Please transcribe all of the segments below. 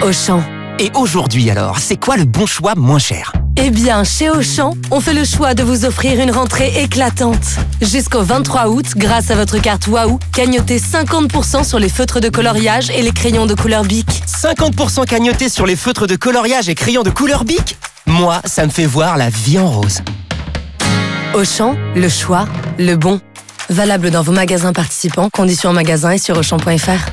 Auchan. Et aujourd'hui alors, c'est quoi le bon choix moins cher ? Eh bien, chez Auchan, on fait le choix de vous offrir une rentrée éclatante. Jusqu'au 23 août, grâce à votre carte Waouh, cagnotez 50% sur les feutres de coloriage et les crayons de couleur Bic. 50% cagnotés sur les feutres de coloriage et crayons de couleur Bic ? Moi, ça me fait voir la vie en rose. Auchan, le choix, le bon. Valable dans vos magasins participants, conditions en magasin et sur auchan.fr.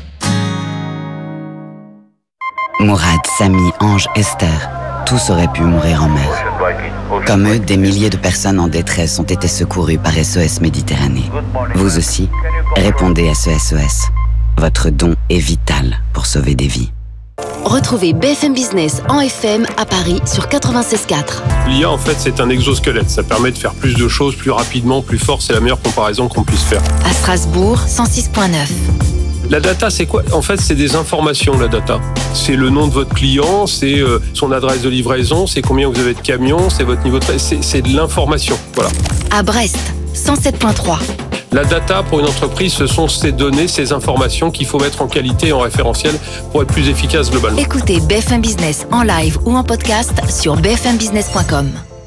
Mourad, Samy, Ange, Esther, tous auraient pu mourir en mer. Comme eux, des milliers de personnes en détresse ont été secourues par SOS Méditerranée. Vous aussi, répondez à ce SOS. Votre don est vital pour sauver des vies. Retrouvez BFM Business en FM à Paris sur 96.4. L'IA, en fait, c'est un exosquelette. Ça permet de faire plus de choses, plus rapidement, plus fort. C'est la meilleure comparaison qu'on puisse faire. À Strasbourg, 106.9. La data, c'est quoi ? En fait, c'est des informations, la data. C'est le nom de votre client, c'est son adresse de livraison, c'est combien vous avez de camions, c'est votre niveau de... C'est de l'information, voilà. À Brest, 107.3. La data, pour une entreprise, ce sont ces données, ces informations qu'il faut mettre en qualité et en référentiel pour être plus efficace globalement. Écoutez BFM Business en live ou en podcast sur bfmbusiness.com.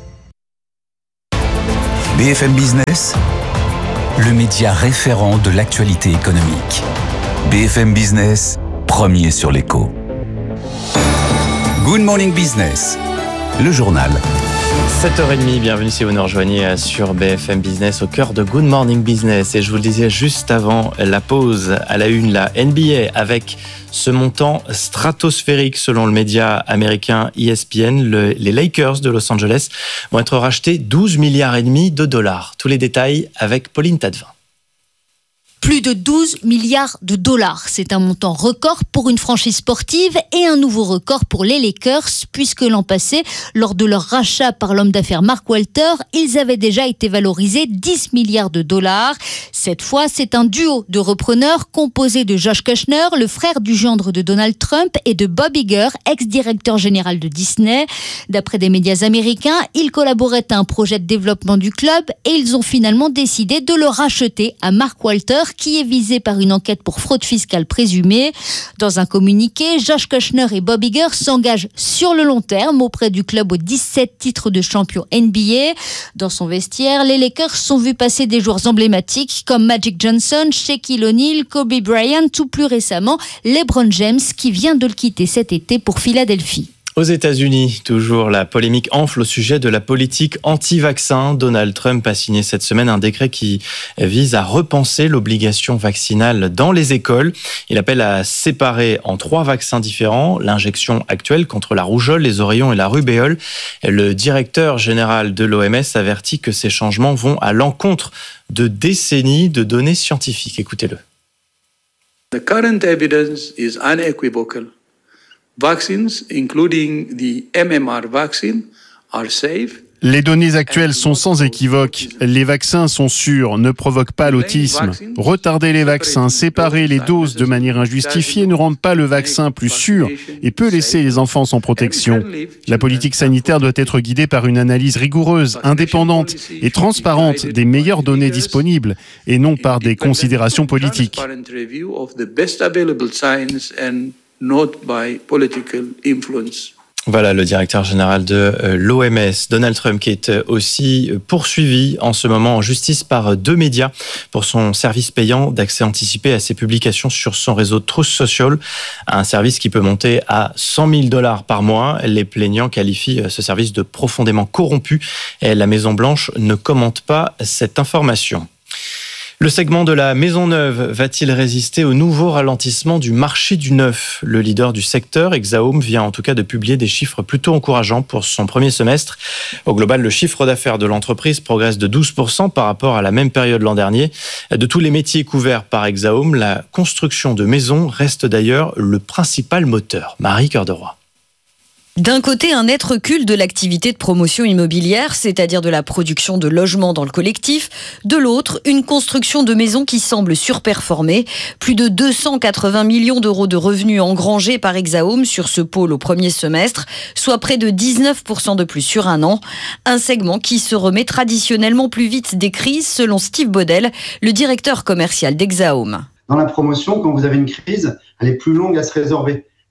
BFM Business, le média référent de l'actualité économique. BFM Business, premier sur l'écho. Good Morning Business, le journal. 7h30, bienvenue si vous nous rejoignez sur BFM Business au cœur de Good Morning Business. Et je vous le disais juste avant la pause, à la une, la NBA avec ce montant stratosphérique selon le média américain ESPN. Les Lakers de Los Angeles vont être rachetés 12,5 milliards de dollars. Tous les détails avec Pauline Tadevin. Plus de 12 milliards de dollars. C'est un montant record pour une franchise sportive et un nouveau record pour les Lakers, puisque l'an passé, lors de leur rachat par l'homme d'affaires Mark Walter, ils avaient déjà été valorisés 10 milliards de dollars. Cette fois, c'est un duo de repreneurs composé de Josh Kushner, le frère du gendre de Donald Trump, et de Bob Iger, ex-directeur général de Disney. D'après des médias américains, ils collaboraient à un projet de développement du club et ils ont finalement décidé de le racheter à Mark Walter, qui est visé par une enquête pour fraude fiscale présumée. Dans un communiqué, Josh Kushner et Bob Iger s'engagent sur le long terme auprès du club aux 17 titres de champion NBA. Dans son vestiaire, les Lakers sont vus passer des joueurs emblématiques comme Magic Johnson, Shaquille O'Neal, Kobe Bryant ou plus récemment LeBron James qui vient de le quitter cet été pour Philadelphie. Aux États-Unis, toujours la polémique enfle au sujet de la politique anti-vaccin. Donald Trump a signé cette semaine un décret qui vise à repenser l'obligation vaccinale dans les écoles. Il appelle à séparer en 3 vaccins différents l'injection actuelle contre la rougeole, les oreillons et la rubéole. Le directeur général de l'OMS avertit que ces changements vont à l'encontre de décennies de données scientifiques. Écoutez-le. The current evidence is unequivocal. Vaccines, including the MMR vaccine, are safe. Les données actuelles sont sans équivoque. Les vaccins sont sûrs, ne provoquent pas l'autisme. Retarder les vaccins, séparer les doses de manière injustifiée ne rendent pas le vaccin plus sûr et peut laisser les enfants sans protection. La politique sanitaire doit être guidée par une analyse rigoureuse, indépendante et transparente des meilleures données disponibles et non par des considérations politiques. Not by political influence. Voilà le directeur général de l'OMS, Donald Trump, qui est aussi poursuivi en ce moment en justice par 2 médias pour son service payant d'accès anticipé à ses publications sur son réseau Truth Social, un service qui peut monter à $100,000 par mois. Les plaignants qualifient ce service de profondément corrompu et la Maison-Blanche ne commente pas cette information. Le segment de la maison neuve va-t-il résister au nouveau ralentissement du marché du neuf ? Le leader du secteur, Exaome, vient en tout cas de publier des chiffres plutôt encourageants pour son premier semestre. Au global, le chiffre d'affaires de l'entreprise progresse de 12% par rapport à la même période l'an dernier. De tous les métiers couverts par Exaome, la construction de maisons reste d'ailleurs le principal moteur. Marie Cœur de Roi. D'un côté, un net recul de l'activité de promotion immobilière, c'est-à-dire de la production de logements dans le collectif. De l'autre, une construction de maisons qui semble surperformer. Plus de 280 millions d'euros de revenus engrangés par Exaome sur ce pôle au premier semestre, soit près de 19% de plus sur un an. Un segment qui se remet traditionnellement plus vite des crises, selon Steve Baudel, le directeur commercial d'Exaome. Dans la promotion, quand vous avez une crise, elle est plus longue à se résorber.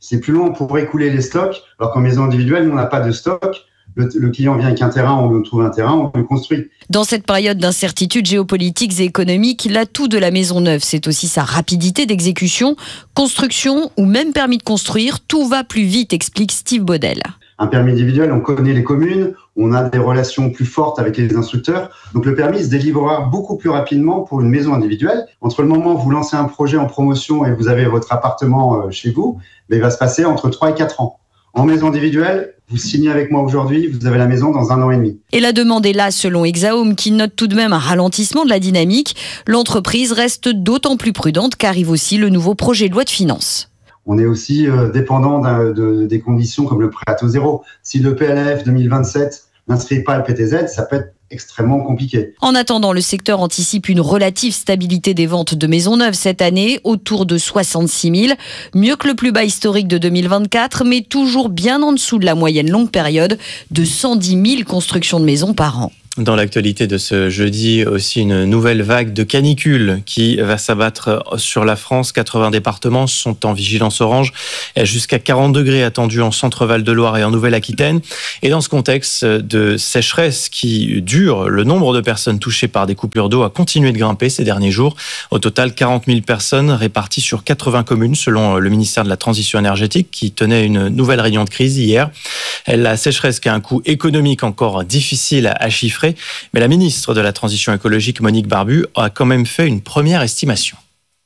c'est plus long pour écouler les stocks, alors qu'en maison individuelle, nous, on n'a pas de stock. Le client vient avec un terrain, on lui trouve un terrain, on le construit. Dans cette période d'incertitude géopolitique et économique, l'atout de la maison neuve, c'est aussi sa rapidité d'exécution, construction ou même permis de construire. Tout va plus vite, explique Steve Baudel. Un permis individuel, on connaît les communes, on a des relations plus fortes avec les instructeurs. Donc le permis se délivrera beaucoup plus rapidement pour une maison individuelle. Entre le moment où vous lancez un projet en promotion et vous avez votre appartement chez vous, il va se passer entre 3 et 4 ans. En maison individuelle, vous signez avec moi aujourd'hui, vous avez la maison dans 1 an et demi. Et la demande est là selon Exaum qui note tout de même un ralentissement de la dynamique. L'entreprise reste d'autant plus prudente qu'arrive aussi le nouveau projet de loi de finances. On est aussi dépendant des conditions comme le prêt à taux zéro. Si le PLF 2027 n'inscrit pas le PTZ, ça peut être extrêmement compliqué. En attendant, le secteur anticipe une relative stabilité des ventes de maisons neuves cette année, autour de 66 000, mieux que le plus bas historique de 2024, mais toujours bien en dessous de la moyenne longue période de 110 000 constructions de maisons par an. Dans l'actualité de ce jeudi, aussi une nouvelle vague de canicule qui va s'abattre sur la France. 80 départements sont en vigilance orange, jusqu'à 40 degrés attendus en Centre-Val de Loire et en Nouvelle-Aquitaine. Et dans ce contexte de sécheresse qui dure, le nombre de personnes touchées par des coupures d'eau a continué de grimper ces derniers jours. Au total, 40 000 personnes réparties sur 80 communes, selon le ministère de la Transition énergétique, qui tenait une nouvelle réunion de crise hier. La sécheresse qui a un coût économique encore difficile à chiffrer. Mais la ministre de la Transition écologique, Monique Barbu, a quand même fait une première estimation.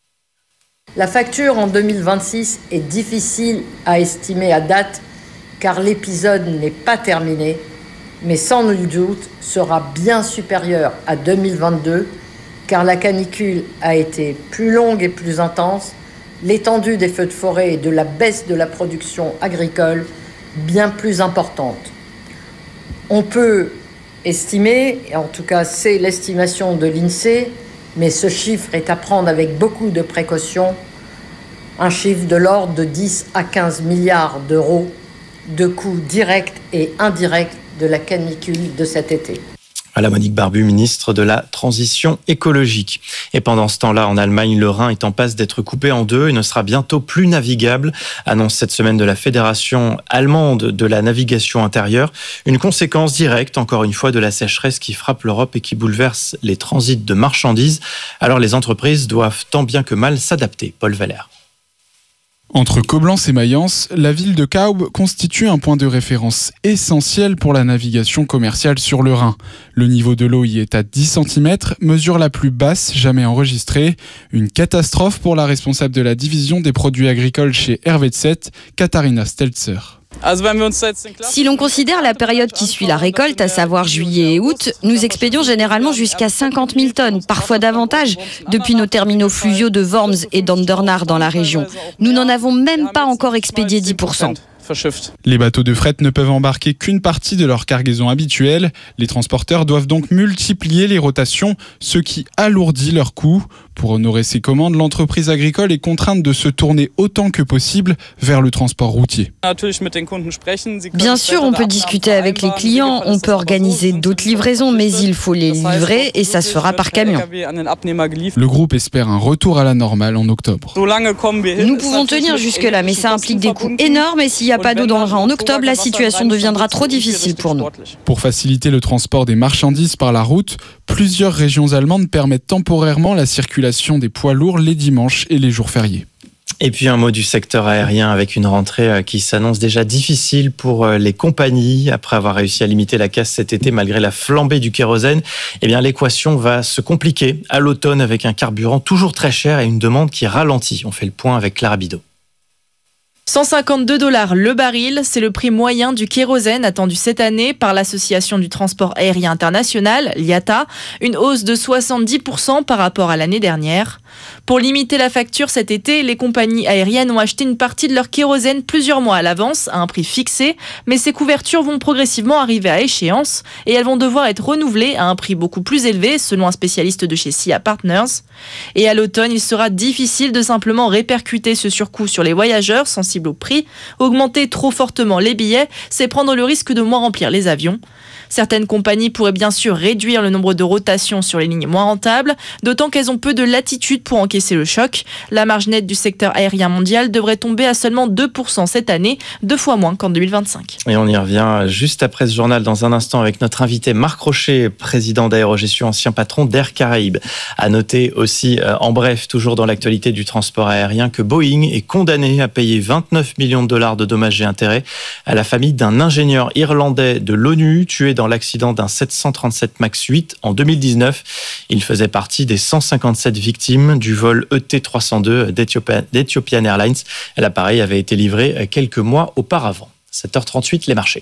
La facture en 2026 est difficile à estimer à date car l'épisode n'est pas terminé, mais sans nul doute sera bien supérieur à 2022 car la canicule a été plus longue et plus intense, l'étendue des feux de forêt et de la baisse de la production agricole bien plus importante. On peut estimer, et en tout cas c'est l'estimation de l'INSEE, mais ce chiffre est à prendre avec beaucoup de précaution, un chiffre de l'ordre de 10 à 15 milliards d'euros de coûts directs et indirects de la canicule de cet été. Voilà Monique Barbu, ministre de la Transition écologique. Et pendant ce temps-là, en Allemagne, le Rhin est en passe d'être coupé en deux et ne sera bientôt plus navigable, annonce cette semaine de la Fédération allemande de la navigation intérieure. Une conséquence directe, encore une fois, de la sécheresse qui frappe l'Europe et qui bouleverse les transits de marchandises. Alors les entreprises doivent tant bien que mal s'adapter. Paul Valère. Entre Coblence et Mayence, la ville de Kaub constitue un point de référence essentiel pour la navigation commerciale sur le Rhin. Le niveau de l'eau y est à 10 cm, mesure la plus basse jamais enregistrée. Une catastrophe pour la responsable de la division des produits agricoles chez Helvetia, Katharina Stelzer. Si l'on considère la période qui suit la récolte, à savoir juillet et août, nous expédions généralement jusqu'à 50 000 tonnes, parfois davantage, depuis nos terminaux fluviaux de Worms et d'Andernach dans la région. Nous n'en avons même pas encore expédié 10%. Les bateaux de fret ne peuvent embarquer qu'une partie de leur cargaison habituelle. Les transporteurs doivent donc multiplier les rotations, ce qui alourdit leurs coûts. Pour honorer ses commandes, l'entreprise agricole est contrainte de se tourner autant que possible vers le transport routier. Bien sûr, on peut discuter avec les clients, on peut organiser d'autres livraisons, mais il faut les livrer et ça se fera par camion. Le groupe espère un retour à la normale en octobre. Nous pouvons tenir jusque-là, mais ça implique des coûts énormes et s'il n'y a pas d'eau dans le Rhin en octobre, la situation deviendra trop difficile pour nous. Pour faciliter le transport des marchandises par la route, plusieurs régions allemandes permettent temporairement la circulation des poids lourds les dimanches et les jours fériés. Et puis un mot du secteur aérien avec une rentrée qui s'annonce déjà difficile pour les compagnies. Après avoir réussi à limiter la casse cet été malgré la flambée du kérosène, eh bien l'équation va se compliquer à l'automne avec un carburant toujours très cher et une demande qui ralentit. On fait le point avec Clara Bidot. 152 $ le baril, c'est le prix moyen du kérosène attendu cette année par l'Association du transport aérien international, l'IATA, une hausse de 70% par rapport à l'année dernière. Pour limiter la facture cet été, les compagnies aériennes ont acheté une partie de leur kérosène plusieurs mois à l'avance à un prix fixé, mais ces couvertures vont progressivement arriver à échéance et elles vont devoir être renouvelées à un prix beaucoup plus élevé selon un spécialiste de chez SIA Partners. Et à l'automne, il sera difficile de simplement répercuter ce surcoût sur les voyageurs sensibles au prix. Augmenter trop fortement les billets, c'est prendre le risque de moins remplir les avions. Certaines compagnies pourraient bien sûr réduire le nombre de rotations sur les lignes moins rentables, d'autant qu'elles ont peu de latitude pour encaisser le choc. La marge nette du secteur aérien mondial devrait tomber à seulement 2% cette année, 2 fois moins qu'en 2025. Et on y revient juste après ce journal dans un instant avec notre invité Marc Rochet, président d'Aérogestion, ancien patron d'Air Caraïbes. À noter aussi, en bref, toujours dans l'actualité du transport aérien, que Boeing est condamné à payer 29 millions de dollars de dommages et intérêts à la famille d'un ingénieur irlandais de l'ONU tué dans l'accident d'un 737 MAX 8 en 2019. Il faisait partie des 157 victimes du vol ET302 d'Ethiopian Airlines. L'appareil avait été livré quelques mois auparavant. 7h38, les marchés.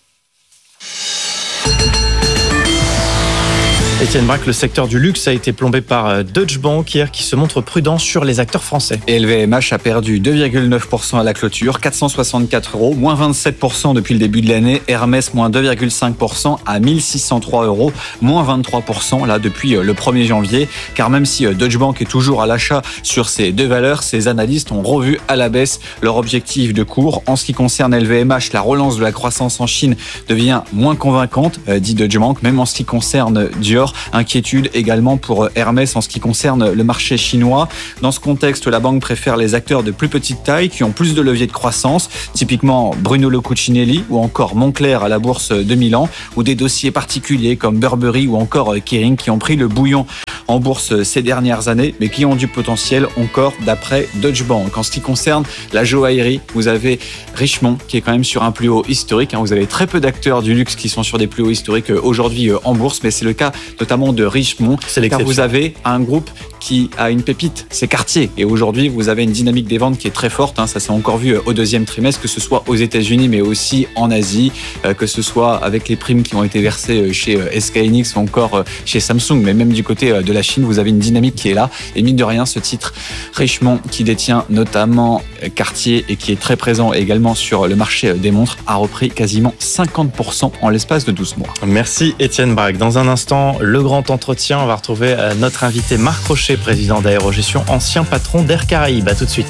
Étienne Braque, le secteur du luxe a été plombé par Deutsche Bank hier qui se montre prudent sur les acteurs français. Et LVMH a perdu 2,9% à la clôture, 464 €, moins 27% depuis le début de l'année. Hermès, moins 2,5% à 1603 €, moins 23% là depuis le 1er janvier. Car même si Deutsche Bank est toujours à l'achat sur ces deux valeurs, ces analystes ont revu à la baisse leur objectif de cours. En ce qui concerne LVMH, la relance de la croissance en Chine devient moins convaincante, dit Deutsche Bank. Même en ce qui concerne Dior, inquiétude également pour Hermès en ce qui concerne le marché chinois. Dans ce contexte, la banque préfère les acteurs de plus petite taille qui ont plus de levier de croissance, typiquement Brunello Cucinelli ou encore Moncler à la bourse de Milan, ou des dossiers particuliers comme Burberry ou encore Kering qui ont pris le bouillon en bourse ces dernières années, mais qui ont du potentiel encore d'après Deutsche Bank. En ce qui concerne la joaillerie, vous avez Richemont qui est quand même sur un plus haut historique. Vous avez très peu d'acteurs du luxe qui sont sur des plus hauts historiques aujourd'hui en bourse, mais c'est le cas notamment de Richemont, car vous avez un groupe qui a une pépite, c'est Cartier. Et aujourd'hui, vous avez une dynamique des ventes qui est très forte. Ça s'est encore vu au deuxième trimestre, que ce soit aux États-Unis, mais aussi en Asie, que ce soit avec les primes qui ont été versées chez SK Hynix ou encore chez Samsung. Mais même du côté de la Chine, vous avez une dynamique qui est là. Et mine de rien, ce titre Richemont, qui détient notamment Cartier et qui est très présent également sur le marché des montres, a repris quasiment 50% en l'espace de 12 mois. Merci Étienne Braque. Dans un instant, le grand entretien. On va retrouver notre invité Marc Rochet, président d'Aérogestion, ancien patron d'Air Caraïbes. À tout de suite.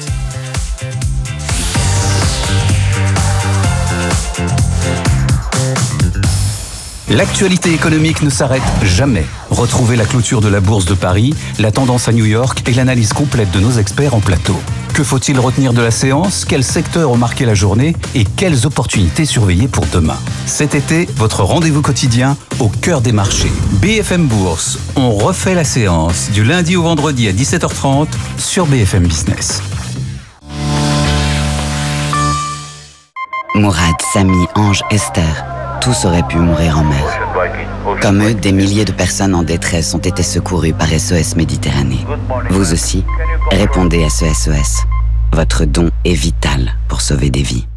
L'actualité économique ne s'arrête jamais. Retrouvez la clôture de la Bourse de Paris, la tendance à New York et l'analyse complète de nos experts en plateau. Que faut-il retenir de la séance? Quels secteurs ont marqué la journée? Et quelles opportunités surveiller pour demain? Cet été, votre rendez-vous quotidien au cœur des marchés. BFM Bourse, on refait la séance du lundi au vendredi à 17h30 sur BFM Business. Mourad, Samy, Ange, Esther, tous auraient pu mourir en mer. Comme eux, des milliers de personnes en détresse ont été secourues par SOS Méditerranée. Vous aussi, répondez à ce SOS. Votre don est vital pour sauver des vies.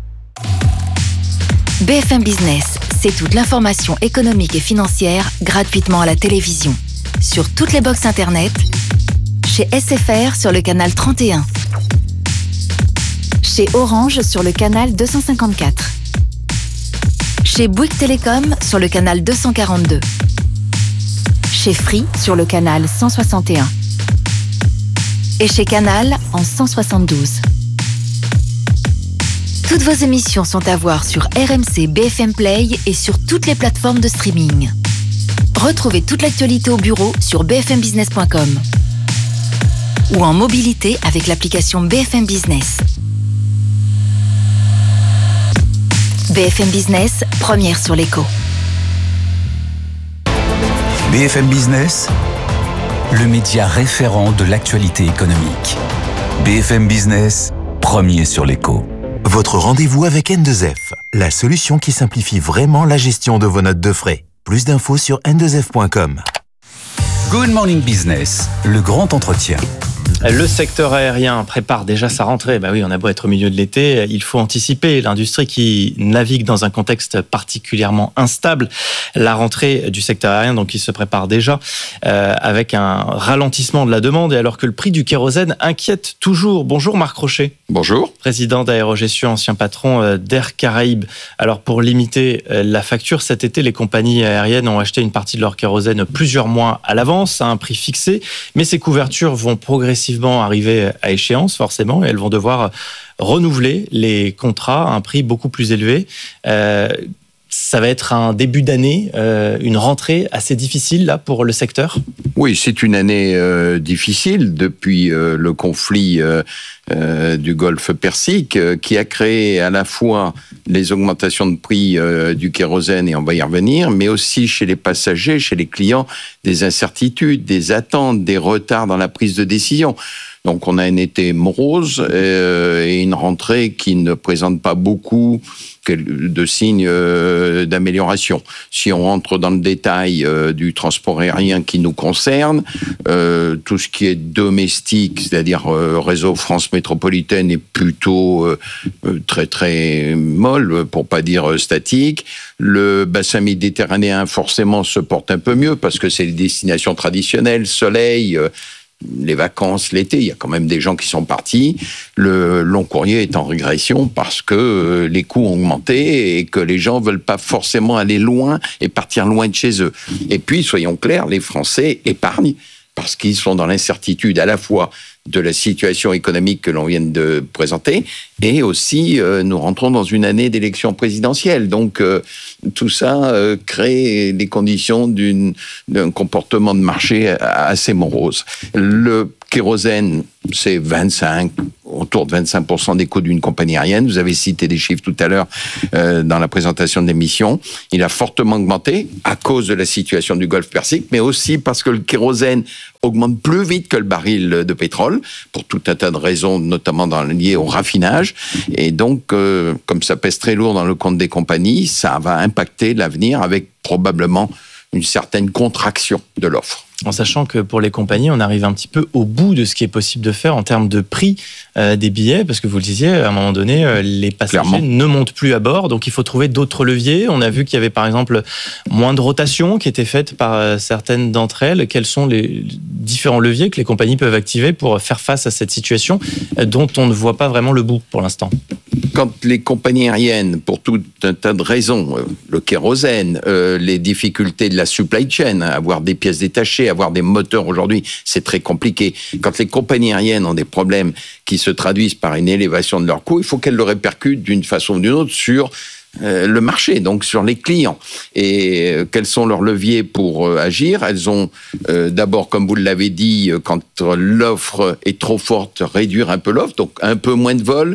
BFM Business, c'est toute l'information économique et financière gratuitement à la télévision. Sur toutes les box internet, chez SFR sur le canal 31, chez Orange sur le canal 254, chez Bouygues Télécom sur le canal 242, chez Free sur le canal 161 et chez Canal en 172. Toutes vos émissions sont à voir sur RMC BFM Play et sur toutes les plateformes de streaming. Retrouvez toute l'actualité au bureau sur bfmbusiness.com ou en mobilité avec l'application BFM Business. BFM Business, première sur l'écho. BFM Business, le média référent de l'actualité économique. BFM Business, premier sur l'écho. Votre rendez-vous avec N2F, la solution qui simplifie vraiment la gestion de vos notes de frais. Plus d'infos sur n2f.com. Good Morning Business, le grand entretien. Le secteur aérien prépare déjà sa rentrée. Oui, on a beau être au milieu de l'été, il faut anticiper. L'industrie qui navigue dans un contexte particulièrement instable. La rentrée du secteur aérien, donc, qui se prépare déjà avec un ralentissement de la demande et alors que le prix du kérosène inquiète toujours. Bonjour Marc Rochet. Bonjour. Président d'Aérogestion, ancien patron d'Air Caraïbes. Alors pour limiter la facture, cet été, les compagnies aériennes ont acheté une partie de leur kérosène plusieurs mois à l'avance à un prix fixé, mais ces couvertures vont progressivement arriver à échéance forcément et elles vont devoir renouveler les contrats à un prix beaucoup plus élevé. Ça va être un début d'année, une rentrée assez difficile là pour le secteur. Oui, c'est une année difficile depuis le conflit du Golfe Persique qui a créé à la fois les augmentations de prix du kérosène, et on va y revenir, mais aussi chez les passagers, chez les clients, des incertitudes, des attentes, des retards dans la prise de décision. Donc on a un été morose et une rentrée qui ne présente pas beaucoup de signes d'amélioration. Si on rentre dans le détail du transport aérien qui nous concerne, tout ce qui est domestique, c'est-à-dire réseau France métropolitaine, est plutôt très très molle, pour pas dire statique. Le bassin méditerranéen forcément se porte un peu mieux parce que c'est les destinations traditionnelles, soleil, les vacances, l'été, il y a quand même des gens qui sont partis. Le long courrier est en régression parce que les coûts ont augmenté et que les gens veulent pas forcément aller loin et partir loin de chez eux. Et puis, soyons clairs, les Français épargnent parce qu'ils sont dans l'incertitude à la fois de la situation économique que l'on vient de présenter, et aussi nous rentrons dans une année d'élection présidentielle. Donc tout ça crée les conditions d'un comportement de marché assez morose. Le kérosène, c'est autour de 25% des coûts d'une compagnie aérienne. Vous avez cité des chiffres tout à l'heure dans la présentation de l'émission. Il a fortement augmenté à cause de la situation du Golfe Persique, mais aussi parce que le kérosène augmente plus vite que le baril de pétrole, pour tout un tas de raisons, notamment liées au raffinage. Et donc, comme ça pèse très lourd dans le compte des compagnies, ça va impacter l'avenir avec probablement une certaine contraction de l'offre. En sachant que pour les compagnies, on arrive un petit peu au bout de ce qui est possible de faire en termes de prix des billets, parce que vous le disiez, à un moment donné, les passagers ne montent plus à bord, donc il faut trouver d'autres leviers. On a vu qu'il y avait par exemple moins de rotations qui étaient faites par certaines d'entre elles. Quels sont les différents leviers que les compagnies peuvent activer pour faire face à cette situation dont on ne voit pas vraiment le bout pour l'instant? Quand les compagnies aériennes, pour tout un tas de raisons, le kérosène, les difficultés de la supply chain, avoir des pièces détachées, avoir des moteurs aujourd'hui, c'est très compliqué. Quand les compagnies aériennes ont des problèmes qui se traduisent par une élévation de leurs coûts, il faut qu'elles le répercutent d'une façon ou d'une autre sur le marché, donc sur les clients. Et quels sont leurs leviers pour agir? Elles ont d'abord, comme vous l'avez dit, quand l'offre est trop forte, réduire un peu l'offre, donc un peu moins de vols.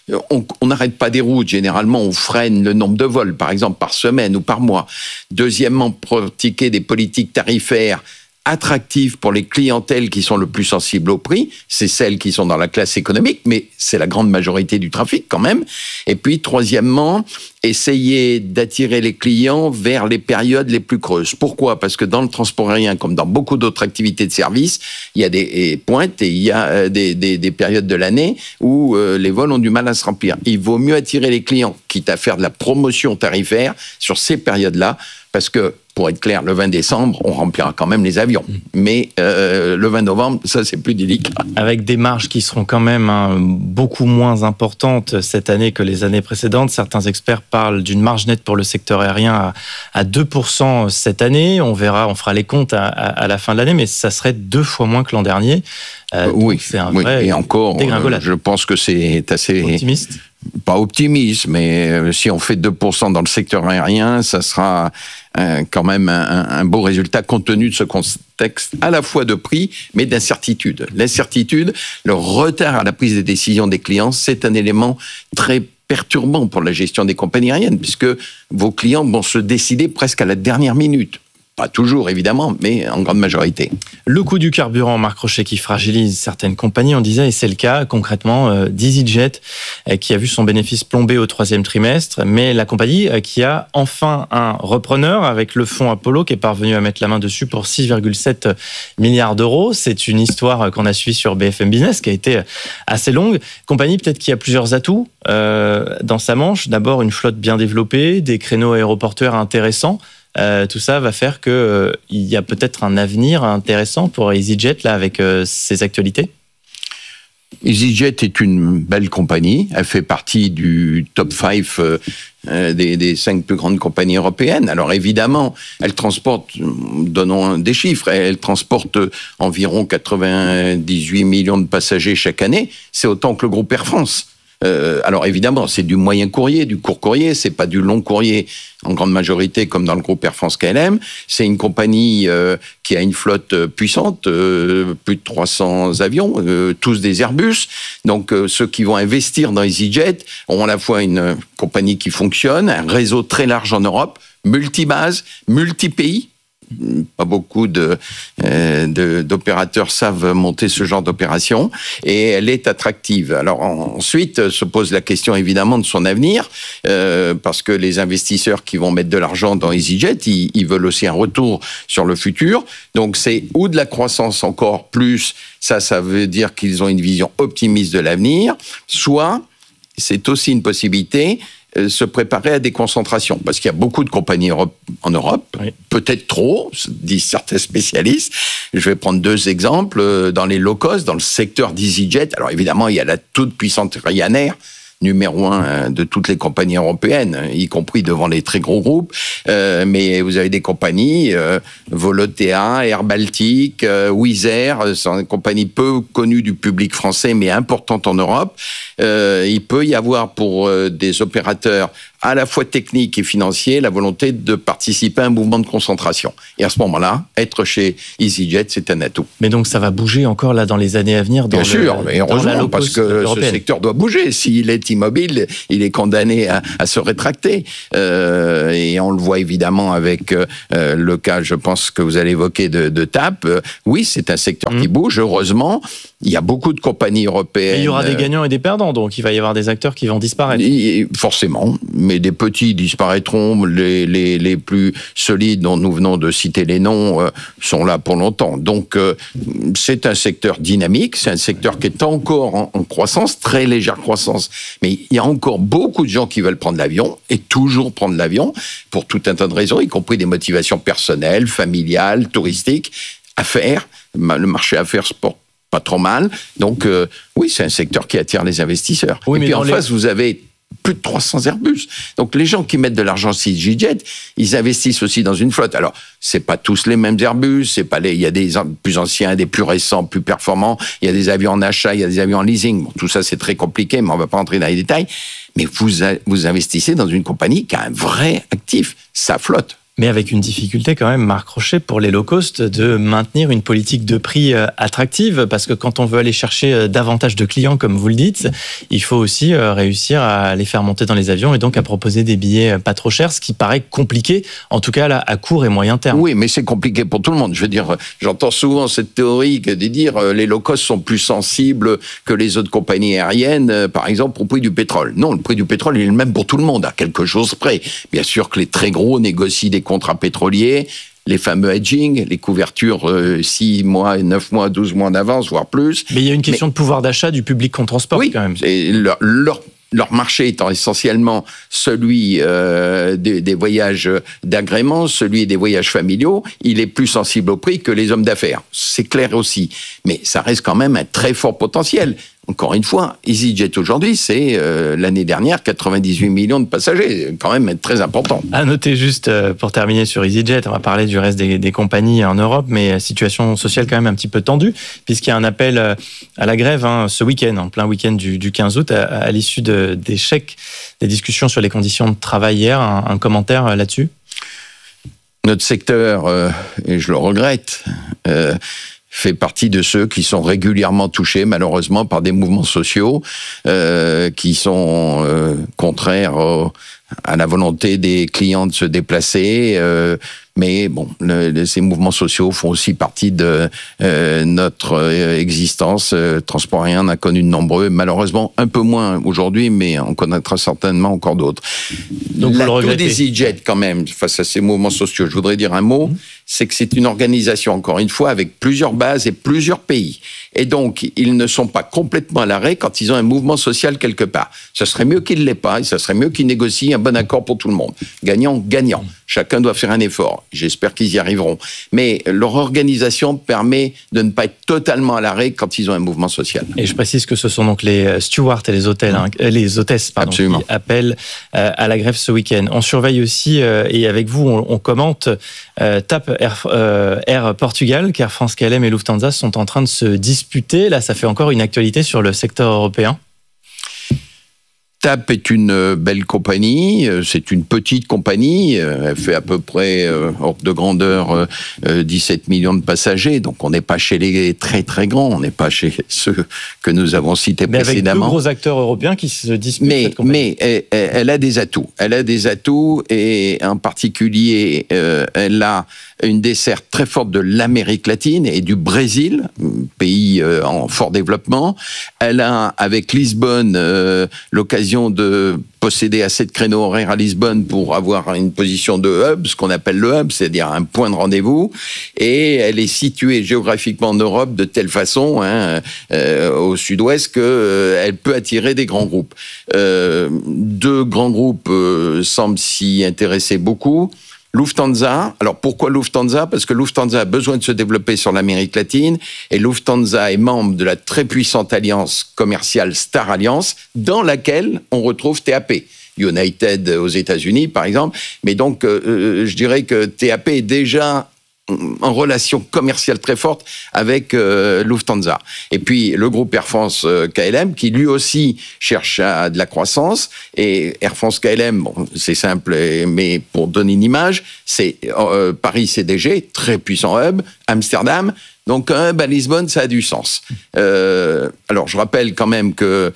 On n'arrête pas des routes. Généralement, on freine le nombre de vols, par exemple, par semaine ou par mois. Deuxièmement, pratiquer des politiques tarifaires attractives pour les clientèles qui sont le plus sensibles au prix. C'est celles qui sont dans la classe économique, mais c'est la grande majorité du trafic quand même. Et puis, troisièmement, essayer d'attirer les clients vers les périodes les plus creuses. Pourquoi? Parce que dans le transport aérien, comme dans beaucoup d'autres activités de service, il y a des pointes et il y a des périodes de l'année où les vols ont du mal à se remplir. Il vaut mieux attirer les clients, quitte à faire de la promotion tarifaire sur ces périodes-là, parce que, pour être clair, le 20 décembre, on remplira quand même les avions. Mais le 20 novembre, ça, c'est plus délicat. Avec des marges qui seront quand même beaucoup moins importantes cette année que les années précédentes. Certains experts parlent d'une marge nette pour le secteur aérien à 2% cette année. On verra, on fera les comptes à la fin de l'année, mais ça serait 2 fois moins que l'an dernier. Oui, c'est un vrai et encore, je pense que c'est assez... Optimiste? Pas optimiste, mais si on fait 2% dans le secteur aérien, ça sera quand même un beau résultat compte tenu de ce contexte à la fois de prix, mais d'incertitude. L'incertitude, le retard à la prise des décisions des clients, c'est un élément très perturbant pour la gestion des compagnies aériennes, puisque vos clients vont se décider presque à la dernière minute. Pas toujours, évidemment, mais en grande majorité. Le coût du carburant, Marc Rochet, qui fragilise certaines compagnies, on disait, et c'est le cas concrètement d'EasyJet, qui a vu son bénéfice plomber au 3e trimestre, mais la compagnie qui a enfin un repreneur avec le fonds Apollo qui est parvenu à mettre la main dessus pour 6,7 milliards d'euros. C'est une histoire qu'on a suivie sur BFM Business, qui a été assez longue. Compagnie peut-être qui a plusieurs atouts dans sa manche. D'abord, une flotte bien développée, des créneaux aéroportuaires intéressants. Tout ça va faire qu'il y a peut-être un avenir intéressant pour EasyJet là, avec ses actualités. EasyJet est une belle compagnie. Elle fait partie du top 5 des 5 plus grandes compagnies européennes. Alors évidemment, elle transporte, donnons des chiffres, elle transporte environ 98 millions de passagers chaque année. C'est autant que le groupe Air France. Alors évidemment, c'est du moyen courrier, du court courrier, c'est pas du long courrier en grande majorité comme dans le groupe Air France KLM. C'est une compagnie qui a une flotte puissante, plus de 300 avions, tous des Airbus. Donc ceux qui vont investir dans EasyJet ont à la fois une compagnie qui fonctionne, un réseau très large en Europe, multi-bases, multi-pays. Pas beaucoup d'opérateurs savent monter ce genre d'opération et elle est attractive. Alors ensuite se pose la question évidemment de son avenir parce que les investisseurs qui vont mettre de l'argent dans EasyJet, ils veulent aussi un retour sur le futur. Donc c'est ou de la croissance encore plus, ça veut dire qu'ils ont une vision optimiste de l'avenir, soit c'est aussi une possibilité se préparer à des concentrations. Parce qu'il y a beaucoup de compagnies en Europe, oui. Peut-être trop, disent certains spécialistes. Je vais prendre 2 exemples. Dans les low cost, dans le secteur d'EasyJet, alors évidemment, il y a la toute puissante Ryanair, numéro 1 de toutes les compagnies européennes, y compris devant les très gros groupes. Mais vous avez des compagnies, Volotea, Air Baltic, Wizz Air, sont des compagnies peu connues du public français, mais importantes en Europe. Il peut y avoir pour des opérateurs à la fois technique et financier, la volonté de participer à un mouvement de concentration. Et à ce moment-là, être chez EasyJet, c'est un atout. Mais donc ça va bouger encore là dans les années à venir dans Bien sûr, mais heureusement, parce que européenne. Ce secteur doit bouger. S'il est immobile, il est condamné à se rétracter. Et on le voit évidemment avec le cas, je pense, que vous allez évoquer de TAP. Oui, c'est un secteur qui bouge, heureusement. Il y a beaucoup de compagnies européennes. Et il y aura des gagnants et des perdants, donc il va y avoir des acteurs qui vont disparaître. Forcément, mais des petits disparaîtront, les plus solides dont nous venons de citer les noms sont là pour longtemps. Donc c'est un secteur dynamique, c'est un secteur qui est encore en croissance, très légère croissance, mais il y a encore beaucoup de gens qui veulent prendre l'avion et toujours prendre l'avion pour tout un tas de raisons, y compris des motivations personnelles, familiales, touristiques, affaires. Le marché affaires se porte pas trop mal. Donc oui, c'est un secteur qui attire les investisseurs. Oui, et puis en face, vous avez plus de 300 Airbus. Donc les gens qui mettent de l'argent sur EasyJet, ils investissent aussi dans une flotte. Alors, c'est pas tous les mêmes Airbus, il y a des plus anciens, des plus récents, plus performants, il y a des avions en achat, il y a des avions en leasing. Bon, tout ça, c'est très compliqué, mais on va pas entrer dans les détails. Mais vous investissez dans une compagnie qui a un vrai actif, sa flotte. Mais avec une difficulté quand même, Marc Rochet, pour les low cost, de maintenir une politique de prix attractive, parce que quand on veut aller chercher davantage de clients, comme vous le dites, il faut aussi réussir à les faire monter dans les avions et donc à proposer des billets pas trop chers, ce qui paraît compliqué, en tout cas là, à court et moyen terme. Oui, mais c'est compliqué pour tout le monde. Je veux dire, j'entends souvent cette théorie de dire les low cost sont plus sensibles que les autres compagnies aériennes, par exemple, au prix du pétrole. Non, le prix du pétrole, il est le même pour tout le monde, à quelque chose près. Bien sûr que les très gros négocient des contrats pétroliers, les fameux hedging, les couvertures 6 mois, 9 mois, 12 mois d'avance, voire plus. Mais il y a une question de pouvoir d'achat du public qu'on transporte quand même. Et leur marché étant essentiellement celui des voyages d'agrément, celui des voyages familiaux, il est plus sensible au prix que les hommes d'affaires. C'est clair aussi. Mais ça reste quand même un très fort potentiel. Encore une fois, EasyJet aujourd'hui, c'est l'année dernière 98 millions de passagers, quand même très important. À noter juste, pour terminer sur EasyJet, on va parler du reste des compagnies en Europe, mais situation sociale quand même un petit peu tendue, puisqu'il y a un appel à la grève ce week-end, en plein week-end du 15 août, à l'issue d'échecs des discussions sur les conditions de travail hier. Un commentaire là-dessus ? Notre secteur, et je le regrette, fait partie de ceux qui sont régulièrement touchés, malheureusement, par des mouvements sociaux qui sont contraires à la volonté des clients de se déplacer. Mais bon, ces mouvements sociaux font aussi partie de notre existence. Transport aérien en a connu de nombreux, malheureusement un peu moins aujourd'hui, mais on connaîtra certainement encore d'autres. Donc l'atout des EasyJet quand même, face à ces mouvements sociaux, je voudrais dire un mot, c'est que c'est une organisation, encore une fois, avec plusieurs bases et plusieurs pays. Et donc, ils ne sont pas complètement à l'arrêt quand ils ont un mouvement social quelque part. Ce serait mieux qu'ils ne l'aient pas, et ce serait mieux qu'ils négocient un bon accord pour tout le monde. Gagnant, gagnant. Chacun doit faire un effort. J'espère qu'ils y arriveront. Mais leur organisation permet de ne pas être totalement à l'arrêt quand ils ont un mouvement social. Et je précise que ce sont donc les stewards et les hôtesses qui appellent à la grève ce week-end. On surveille aussi, et avec vous, on commente, TAP Air Portugal, qu'Air France KLM et Lufthansa sont en train de se disputer. Là, ça fait encore une actualité sur le secteur européen. TAP est une belle compagnie, c'est une petite compagnie, elle fait à peu près, ordre de grandeur, 17 millions de passagers, donc on n'est pas chez les très très grands, on n'est pas chez ceux que nous avons cités précédemment. Avec deux gros acteurs européens qui se disputent cette compagnie. Mais elle a des atouts, et en particulier, elle a une desserte très forte de l'Amérique latine et du Brésil, pays en fort développement. Elle a, avec Lisbonne, l'occasion de posséder assez de créneaux horaires à Lisbonne pour avoir une position de hub, ce qu'on appelle le hub, c'est-à-dire un point de rendez-vous. Et elle est située géographiquement en Europe de telle façon, au sud-ouest, qu'elle peut attirer des grands groupes. Deux grands groupes semblent s'y intéresser beaucoup. Lufthansa, alors pourquoi Lufthansa ? Parce que Lufthansa a besoin de se développer sur l'Amérique latine, et Lufthansa est membre de la très puissante alliance commerciale Star Alliance, dans laquelle on retrouve TAP. United aux États-Unis, par exemple. Mais donc, je dirais que TAP est déjà en relation commerciale très forte avec Lufthansa. Et puis le groupe Air France KLM qui lui aussi cherche à de la croissance, et Air France KLM, bon, c'est simple, mais pour donner une image, c'est Paris CDG, très puissant hub, Amsterdam, donc un hub à Lisbonne, ça a du sens. Alors je rappelle quand même que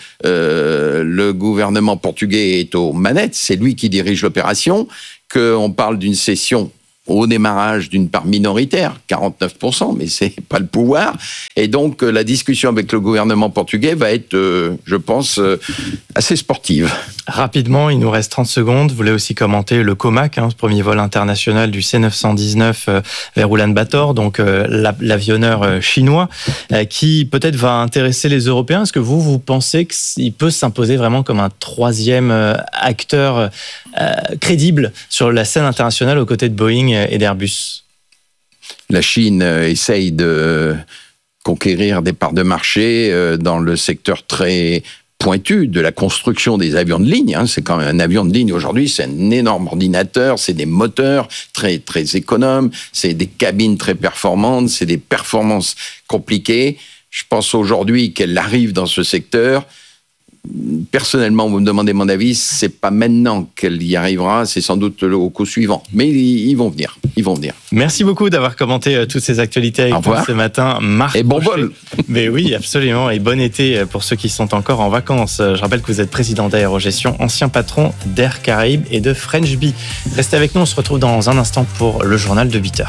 le gouvernement portugais est aux manettes, c'est lui qui dirige l'opération, qu'on parle d'une cession au démarrage d'une part minoritaire, 49%, mais c'est pas le pouvoir. Et donc, la discussion avec le gouvernement portugais va être, je pense, assez sportive. Rapidement, il nous reste 30 secondes. Vous voulez aussi commenter le COMAC, ce premier vol international du C919 vers Ulan-Bator, donc l'avionneur chinois, qui peut-être va intéresser les Européens. Est-ce que vous pensez qu'il peut s'imposer vraiment comme un troisième acteur crédible sur la scène internationale aux côtés de Boeing et d'Airbus? La Chine essaye de conquérir des parts de marché dans le secteur très pointu de la construction des avions de ligne. C'est quand même un avion de ligne aujourd'hui, c'est un énorme ordinateur, c'est des moteurs très très économes, c'est des cabines très performantes, c'est des performances compliquées. Je pense aujourd'hui qu'elle arrive dans ce secteur. Personnellement, vous me demandez mon avis, c'est pas maintenant qu'elle y arrivera, c'est sans doute au coup suivant. Mais ils vont venir, Merci beaucoup d'avoir commenté toutes ces actualités avec nous ce matin, Marc. Et bon vol. Mais oui, absolument, et bon été pour ceux qui sont encore en vacances. Je rappelle que vous êtes président d'Aérogestion, ancien patron d'Air Caraïbes et de French Bee. Restez avec nous, on se retrouve dans un instant pour le journal de 8h.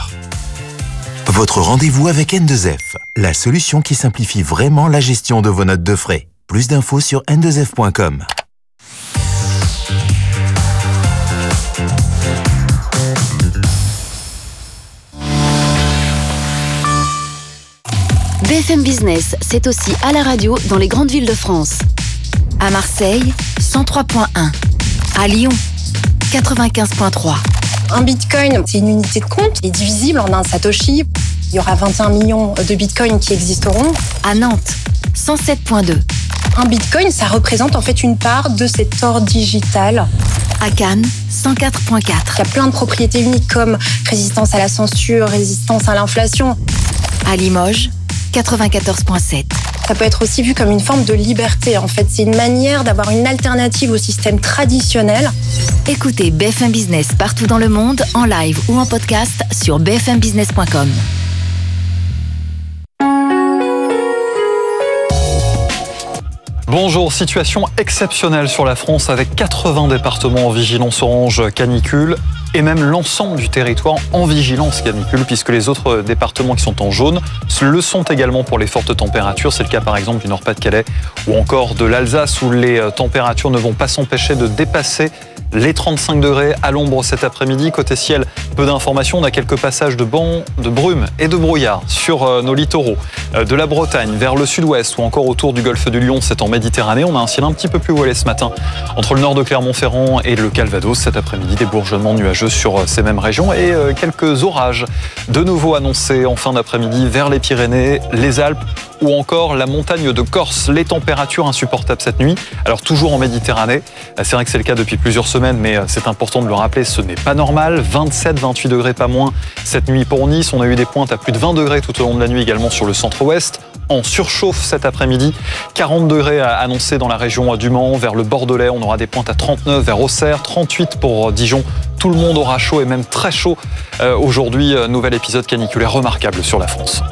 Votre rendez-vous avec N2F, la solution qui simplifie vraiment la gestion de vos notes de frais. Plus d'infos sur n2f.com. BFM Business, c'est aussi à la radio dans les grandes villes de France. À Marseille, 103.1. À Lyon, 95.3. Un bitcoin, c'est une unité de compte, il est divisible en un satoshi. Il y aura 21 millions de bitcoins qui existeront. À Nantes, 107.2. Un bitcoin, ça représente en fait une part de cet or digital. À Cannes, 104.4. Il y a plein de propriétés uniques comme résistance à la censure, résistance à l'inflation. À Limoges, 94.7. Ça peut être aussi vu comme une forme de liberté. En fait, c'est une manière d'avoir une alternative au système traditionnel. Écoutez BFM Business partout dans le monde, en live ou en podcast sur bfmbusiness.com. Bonjour, situation exceptionnelle sur la France avec 80 départements en vigilance orange canicule et même l'ensemble du territoire en vigilance canicule puisque les autres départements qui sont en jaune le sont également pour les fortes températures. C'est le cas par exemple du Nord-Pas-de-Calais ou encore de l'Alsace où les températures ne vont pas s'empêcher de dépasser les 35 degrés à l'ombre cet après-midi. Côté ciel, peu d'informations. On a quelques passages de bancs, de brume et de brouillard sur nos littoraux. De la Bretagne vers le sud-ouest ou encore autour du golfe du Lion, c'est en Méditerranée. On a un ciel un petit peu plus voilé ce matin entre le nord de Clermont-Ferrand et le Calvados. Cet après-midi, des bourgeonnements nuageux sur ces mêmes régions et quelques orages de nouveau annoncés en fin d'après-midi vers les Pyrénées, les Alpes ou encore la montagne de Corse. Les températures insupportables cette nuit. Alors toujours en Méditerranée, c'est vrai que c'est le cas depuis plusieurs semaines. semaine, mais c'est important de le rappeler, ce n'est pas normal. 27-28 degrés, pas moins, cette nuit pour Nice. On a eu des pointes à plus de 20 degrés tout au long de la nuit également sur le centre-ouest. En surchauffe cet après-midi, 40 degrés annoncés dans la région du Mans, vers le Bordelais. On aura des pointes à 39 vers Auxerre, 38 pour Dijon. Tout le monde aura chaud et même très chaud aujourd'hui. Nouvel épisode caniculaire remarquable sur la France.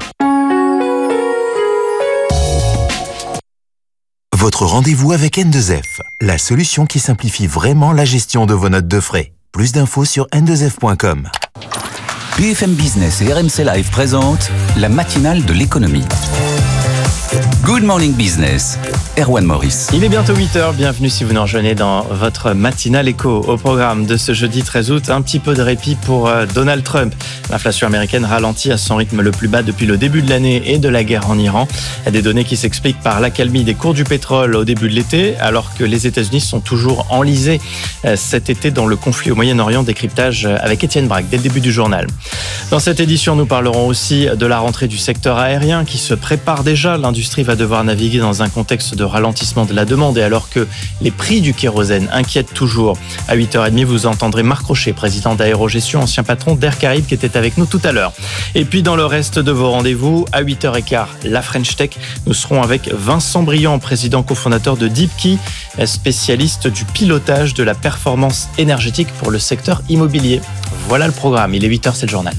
Votre rendez-vous avec N2F, la solution qui simplifie vraiment la gestion de vos notes de frais. Plus d'infos sur n2f.com. BFM Business et RMC Live présentent la matinale de l'économie. Good Morning Business, Erwan Maurice. Il est bientôt 8h, bienvenue si vous nous rejoignez dans votre matinale éco. Au programme de ce jeudi 13 août, un petit peu de répit pour Donald Trump. L'inflation américaine ralentit à son rythme le plus bas depuis le début de l'année et de la guerre en Iran. Des données qui s'expliquent par l'accalmie des cours du pétrole au début de l'été, alors que les États-Unis sont toujours enlisés cet été dans le conflit au Moyen-Orient. Décryptage avec Étienne Braque dès le début du journal. Dans cette édition, nous parlerons aussi de la rentrée du secteur aérien qui se prépare déjà. L'industrie va devoir naviguer dans un contexte de ralentissement de la demande et alors que les prix du kérosène inquiètent toujours. À 8h30, vous entendrez Marc Rocher, président d'Aérogestion, ancien patron d'Air Caraïbes, qui était avec nous tout à l'heure. Et puis dans le reste de vos rendez-vous, à 8h15, la French Tech, nous serons avec Vincent Briand, président cofondateur de Deepkey, spécialiste du pilotage de la performance énergétique pour le secteur immobilier. Voilà le programme, il est 8h, c'est le journal.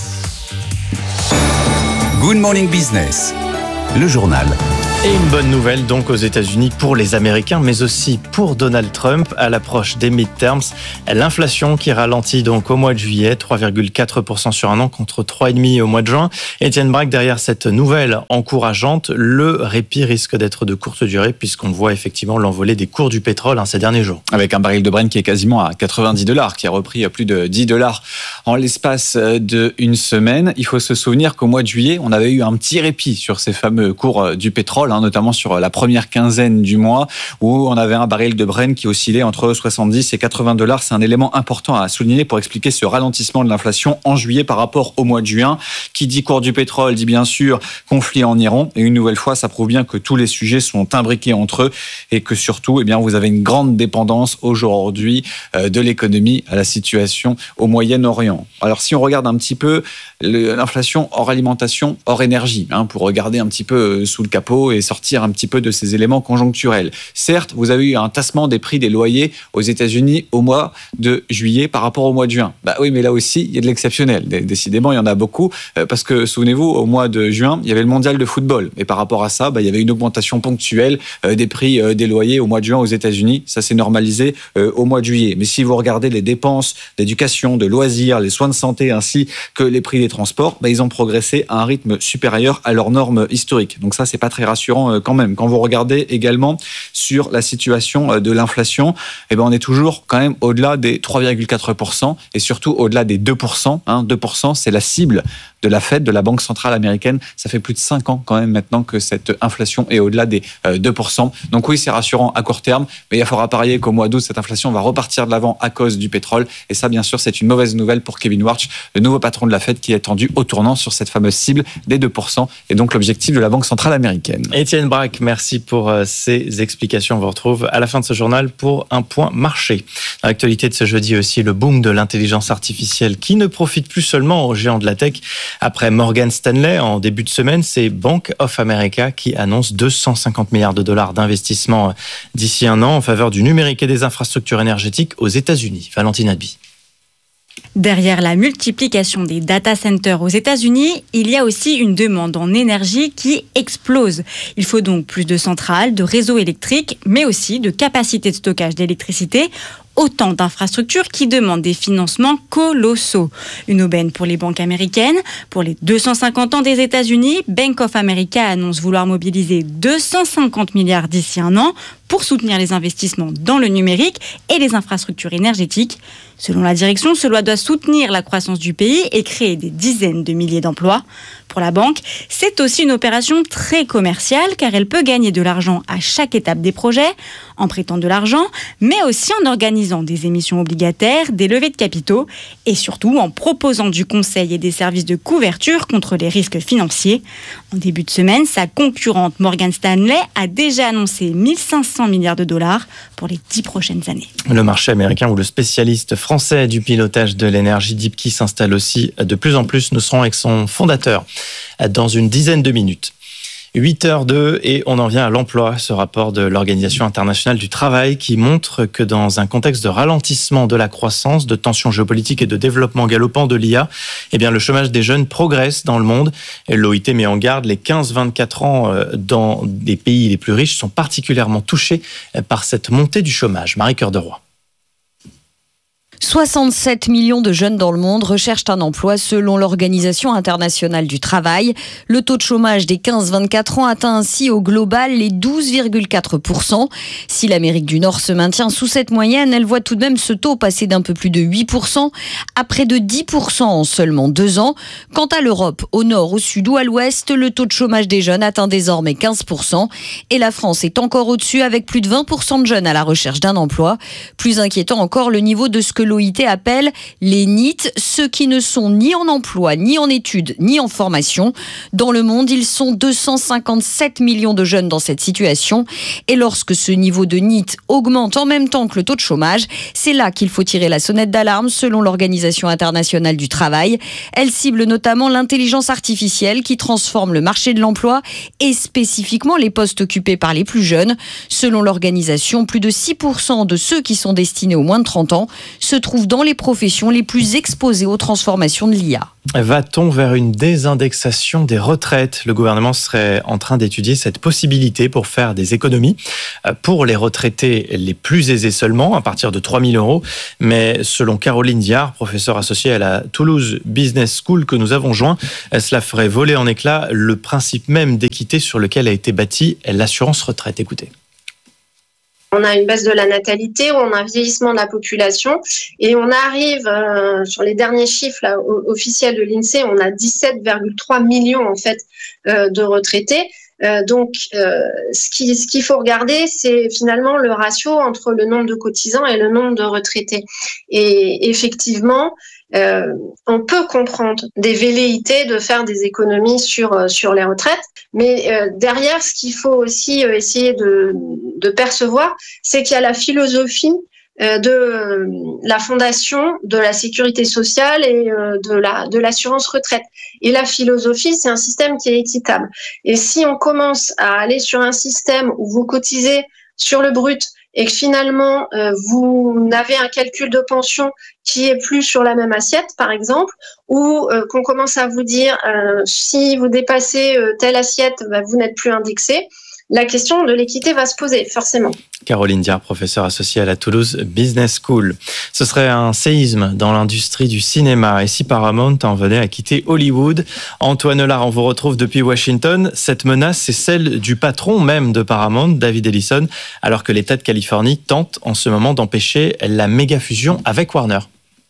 Good Morning Business, le journal. Et une bonne nouvelle donc aux États-Unis pour les Américains, mais aussi pour Donald Trump à l'approche des midterms. L'inflation qui ralentit donc au mois de juillet, 3,4% sur un an contre 3,5% au mois de juin. Étienne Braque, derrière cette nouvelle encourageante, le répit risque d'être de courte durée puisqu'on voit effectivement l'envolée des cours du pétrole ces derniers jours. Avec un baril de Brent qui est quasiment à $90, qui a repris à plus de $10 en l'espace d'une semaine. Il faut se souvenir qu'au mois de juillet, on avait eu un petit répit sur ces fameux cours du pétrole, notamment sur la première quinzaine du mois, où on avait un baril de Brent qui oscillait entre 70 et $80. C'est un élément important à souligner pour expliquer ce ralentissement de l'inflation en juillet par rapport au mois de juin. Qui dit cours du pétrole dit bien sûr conflit en Iran. Et une nouvelle fois, ça prouve bien que tous les sujets sont imbriqués entre eux et que surtout, vous avez une grande dépendance aujourd'hui de l'économie à la situation au Moyen-Orient. Alors si on regarde un petit peu l'inflation hors alimentation, hors énergie, pour regarder un petit peu sous le capot et sortir un petit peu de ces éléments conjoncturels. Certes, vous avez eu un tassement des prix des loyers aux États-Unis au mois de juillet par rapport au mois de juin. Oui, mais là aussi, il y a de l'exceptionnel. Décidément, il y en a beaucoup parce que, souvenez-vous, au mois de juin, il y avait le mondial de football. Et par rapport à ça, il y avait une augmentation ponctuelle des prix des loyers au mois de juin aux États-Unis. Ça s'est normalisé au mois de juillet. Mais si vous regardez les dépenses d'éducation, de loisirs, les soins de santé ainsi que les prix des transports, ils ont progressé à un rythme supérieur à leurs normes historiques. Donc ça, c'est pas très rassurant quand même. Quand vous regardez également sur la situation de l'inflation, on est toujours quand même au-delà des 3,4% et surtout au-delà des 2%. 2%, c'est la cible de la Fed, de la Banque centrale américaine. Ça fait plus de 5 ans quand même maintenant que cette inflation est au-delà des 2%. Donc oui, c'est rassurant à court terme, mais il faudra parier qu'au mois d'août, cette inflation va repartir de l'avant à cause du pétrole. Et ça, bien sûr, c'est une mauvaise nouvelle pour Kevin Warsh, le nouveau patron de la Fed qui est tendu au tournant sur cette fameuse cible des 2% et donc l'objectif de la Banque centrale américaine. Étienne Braque, merci pour ces explications. On vous retrouve à la fin de ce journal pour un point marché. Dans l'actualité de ce jeudi aussi, le boom de l'intelligence artificielle qui ne profite plus seulement aux géants de la tech. Après Morgan Stanley, en début de semaine, c'est Bank of America qui annonce $250 milliards d'investissement d'ici un an en faveur du numérique et des infrastructures énergétiques aux États-Unis. Valentine Albi. Derrière la multiplication des data centers aux États-Unis, il y a aussi une demande en énergie qui explose. Il faut donc plus de centrales, de réseaux électriques, mais aussi de capacités de stockage d'électricité. Autant d'infrastructures qui demandent des financements colossaux. Une aubaine pour les banques américaines. Pour les 250 ans des États-Unis, Bank of America annonce vouloir mobiliser 250 milliards d'ici un an pour soutenir les investissements dans le numérique et les infrastructures énergétiques. Selon la direction, cela doit soutenir la croissance du pays et créer des dizaines de milliers d'emplois. Pour pour la banque, c'est aussi une opération très commerciale car elle peut gagner de l'argent à chaque étape des projets, en prêtant de l'argent, mais aussi en organisant des émissions obligataires, des levées de capitaux et surtout en proposant du conseil et des services de couverture contre les risques financiers. En début de semaine, sa concurrente Morgan Stanley a déjà annoncé 1500 milliards de dollars pour les 10 prochaines années. Le marché américain où le spécialiste français du pilotage de l'énergie Deepkey s'installe aussi de plus en plus. Nous serons avec son fondateur dans une dizaine de minutes. 8h02 et on en vient à l'emploi, ce rapport de l'Organisation internationale du travail qui montre que dans un contexte de ralentissement de la croissance, de tensions géopolitiques et de développement galopant de l'IA, le chômage des jeunes progresse dans le monde. Et l'OIT met en garde les 15-24 ans dans des pays les plus riches sont particulièrement touchés par cette montée du chômage. Marie-Cœur de Roy. 67 millions de jeunes dans le monde recherchent un emploi selon l'Organisation internationale du travail. Le taux de chômage des 15-24 ans atteint ainsi au global les 12,4%. Si l'Amérique du Nord se maintient sous cette moyenne, elle voit tout de même ce taux passer d'un peu plus de 8% à près de 10% en seulement 2 ans. Quant à l'Europe, au nord, au sud ou à l'ouest, le taux de chômage des jeunes atteint désormais 15%. Et la France est encore au-dessus avec plus de 20% de jeunes à la recherche d'un emploi. Plus inquiétant encore, le niveau de ce que l'OIT appelle les NEET, ceux qui ne sont ni en emploi, ni en études, ni en formation. Dans le monde, ils sont 257 millions de jeunes dans cette situation. Et lorsque ce niveau de NEET augmente en même temps que le taux de chômage, c'est là qu'il faut tirer la sonnette d'alarme selon l'Organisation internationale du travail. Elle cible notamment l'intelligence artificielle qui transforme le marché de l'emploi et spécifiquement les postes occupés par les plus jeunes. Selon l'organisation, plus de 6% de ceux qui sont destinés aux moins de 30 ans se trouvent dans les professions les plus exposées aux transformations de l'IA. Va-t-on vers une désindexation des retraites ? Le gouvernement serait en train d'étudier cette possibilité pour faire des économies pour les retraités les plus aisés seulement, à partir de 3 000 €. Mais selon Caroline Diard, professeure associée à la Toulouse Business School que nous avons joint, cela ferait voler en éclats le principe même d'équité sur lequel a été bâtie l'assurance retraite. Écoutez. On a une baisse de la natalité, on a un vieillissement de la population et on arrive sur les derniers chiffres là, officiels de l'INSEE, on a 17,3 millions en fait de retraités. Donc, ce qu'il faut regarder, c'est finalement le ratio entre le nombre de cotisants et le nombre de retraités. Et effectivement, on peut comprendre des velléités de faire des économies sur les retraites, mais derrière, ce qu'il faut aussi essayer de percevoir, c'est qu'il y a la philosophie de la fondation de la sécurité sociale et de l'assurance retraite. Et la philosophie, c'est un système qui est équitable. Et si on commence à aller sur un système où vous cotisez sur le brut et que finalement vous n'avez un calcul de pension qui est plus sur la même assiette, par exemple, ou qu'on commence à vous dire si vous dépassez telle assiette, vous n'êtes plus indexé, la question de l'équité va se poser, forcément. Caroline Diard, professeure associée à la Toulouse Business School. Ce serait un séisme dans l'industrie du cinéma. Et si Paramount en venait à quitter Hollywood? Antoine Lard, on vous retrouve depuis Washington. Cette menace, c'est celle du patron même de Paramount, David Ellison, alors que l'État de Californie tente en ce moment d'empêcher la méga fusion avec Warner.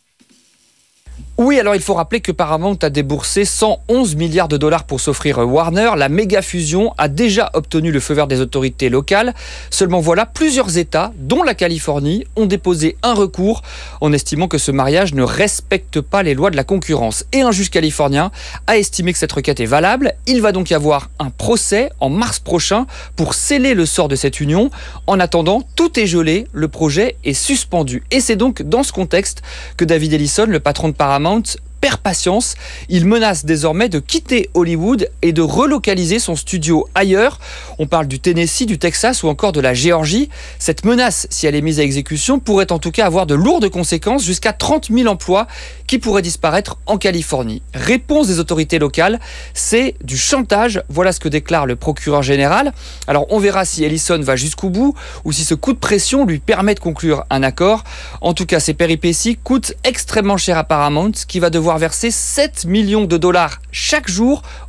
Oui, alors il faut rappeler que Paramount a déboursé 111 milliards de dollars pour s'offrir Warner. La méga fusion a déjà obtenu le feu vert des autorités locales. Seulement voilà, plusieurs États, dont la Californie, ont déposé un recours en estimant que ce mariage ne respecte pas les lois de la concurrence. Et un juge californien a estimé que cette requête est valable. Il va donc y avoir un procès en mars prochain pour sceller le sort de cette union. En attendant, tout est gelé, le projet est suspendu. Et c'est donc dans ce contexte que David Ellison, le patron de Paramount, perd patience. Il menace désormais de quitter Hollywood et de relocaliser son studio ailleurs. On parle du Tennessee, du Texas ou encore de la Géorgie. Cette menace, si elle est mise à exécution, pourrait en tout cas avoir de lourdes conséquences, jusqu'à 30 000 emplois qui pourraient disparaître en Californie. Réponse des autorités locales, c'est du chantage. Voilà ce que déclare le procureur général. Alors on verra si Ellison va jusqu'au bout ou si ce coup de pression lui permet de conclure un accord. En tout cas, ces péripéties coûtent extrêmement cher à Paramount, qui va devoir verser 7 millions de dollars chaque jour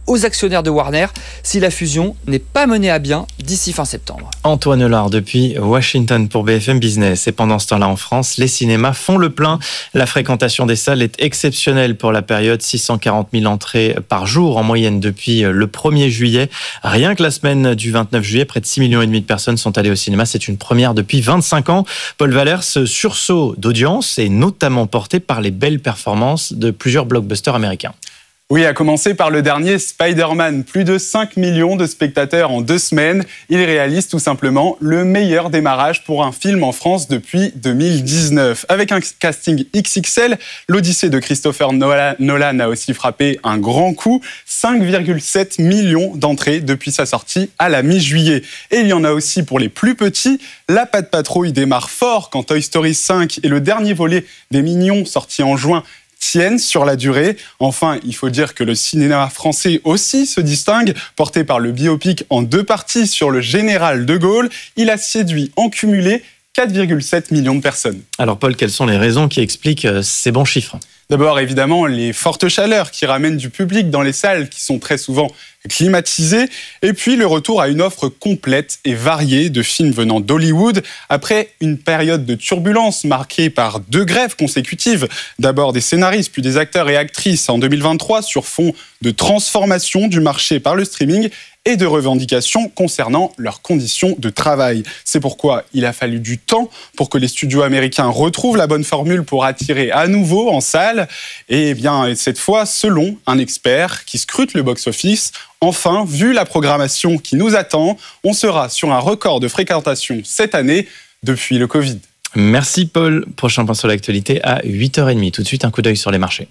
aux actionnaires de Warner si la fusion n'est pas menée à bien d'ici fin septembre. Antoine Lard depuis Washington pour BFM Business. Et pendant ce temps-là en France, les cinémas font le plein. La fréquentation des salles est exceptionnelle pour la période. 640 000 entrées par jour en moyenne depuis le 1er juillet. Rien que la semaine du 29 juillet, près de 6,5 millions de personnes sont allées au cinéma. C'est une première depuis 25 ans. Paul Valers, ce sursaut d'audience est notamment porté par les belles performances de plusieurs blockbusters américains. Oui, à commencer par le dernier Spider-Man. Plus de 5 millions de spectateurs en 2 semaines. Il réalise tout simplement le meilleur démarrage pour un film en France depuis 2019. Avec un casting XXL, l'Odyssée de Christopher Nolan a aussi frappé un grand coup. 5,7 millions d'entrées depuis sa sortie à la mi-juillet. Et il y en a aussi pour les plus petits. La Patte Patrouille démarre fort quand Toy Story 5 et le dernier volet des Mignons sorti en juin tiennent sur la durée. Enfin, il faut dire que le cinéma français aussi se distingue. Porté par le biopic en 2 parties sur le général de Gaulle, il a séduit en cumulé 4,7 millions de personnes. Alors Paul, quelles sont les raisons qui expliquent ces bons chiffres ? D'abord, évidemment, les fortes chaleurs qui ramènent du public dans les salles qui sont très souvent climatisées. Et puis, le retour à une offre complète et variée de films venant d'Hollywood après une période de turbulence marquée par 2 grèves consécutives. D'abord des scénaristes, puis des acteurs et actrices en 2023 sur fond de transformation du marché par le streaming et de revendications concernant leurs conditions de travail. C'est pourquoi il a fallu du temps pour que les studios américains retrouvent la bonne formule pour attirer à nouveau en salle. Et bien, cette fois, selon un expert qui scrute le box-office, enfin, vu la programmation qui nous attend, on sera sur un record de fréquentation cette année depuis le Covid. Merci Paul. Prochain point sur l'actualité à 8h30. Tout de suite, un coup d'œil sur les marchés.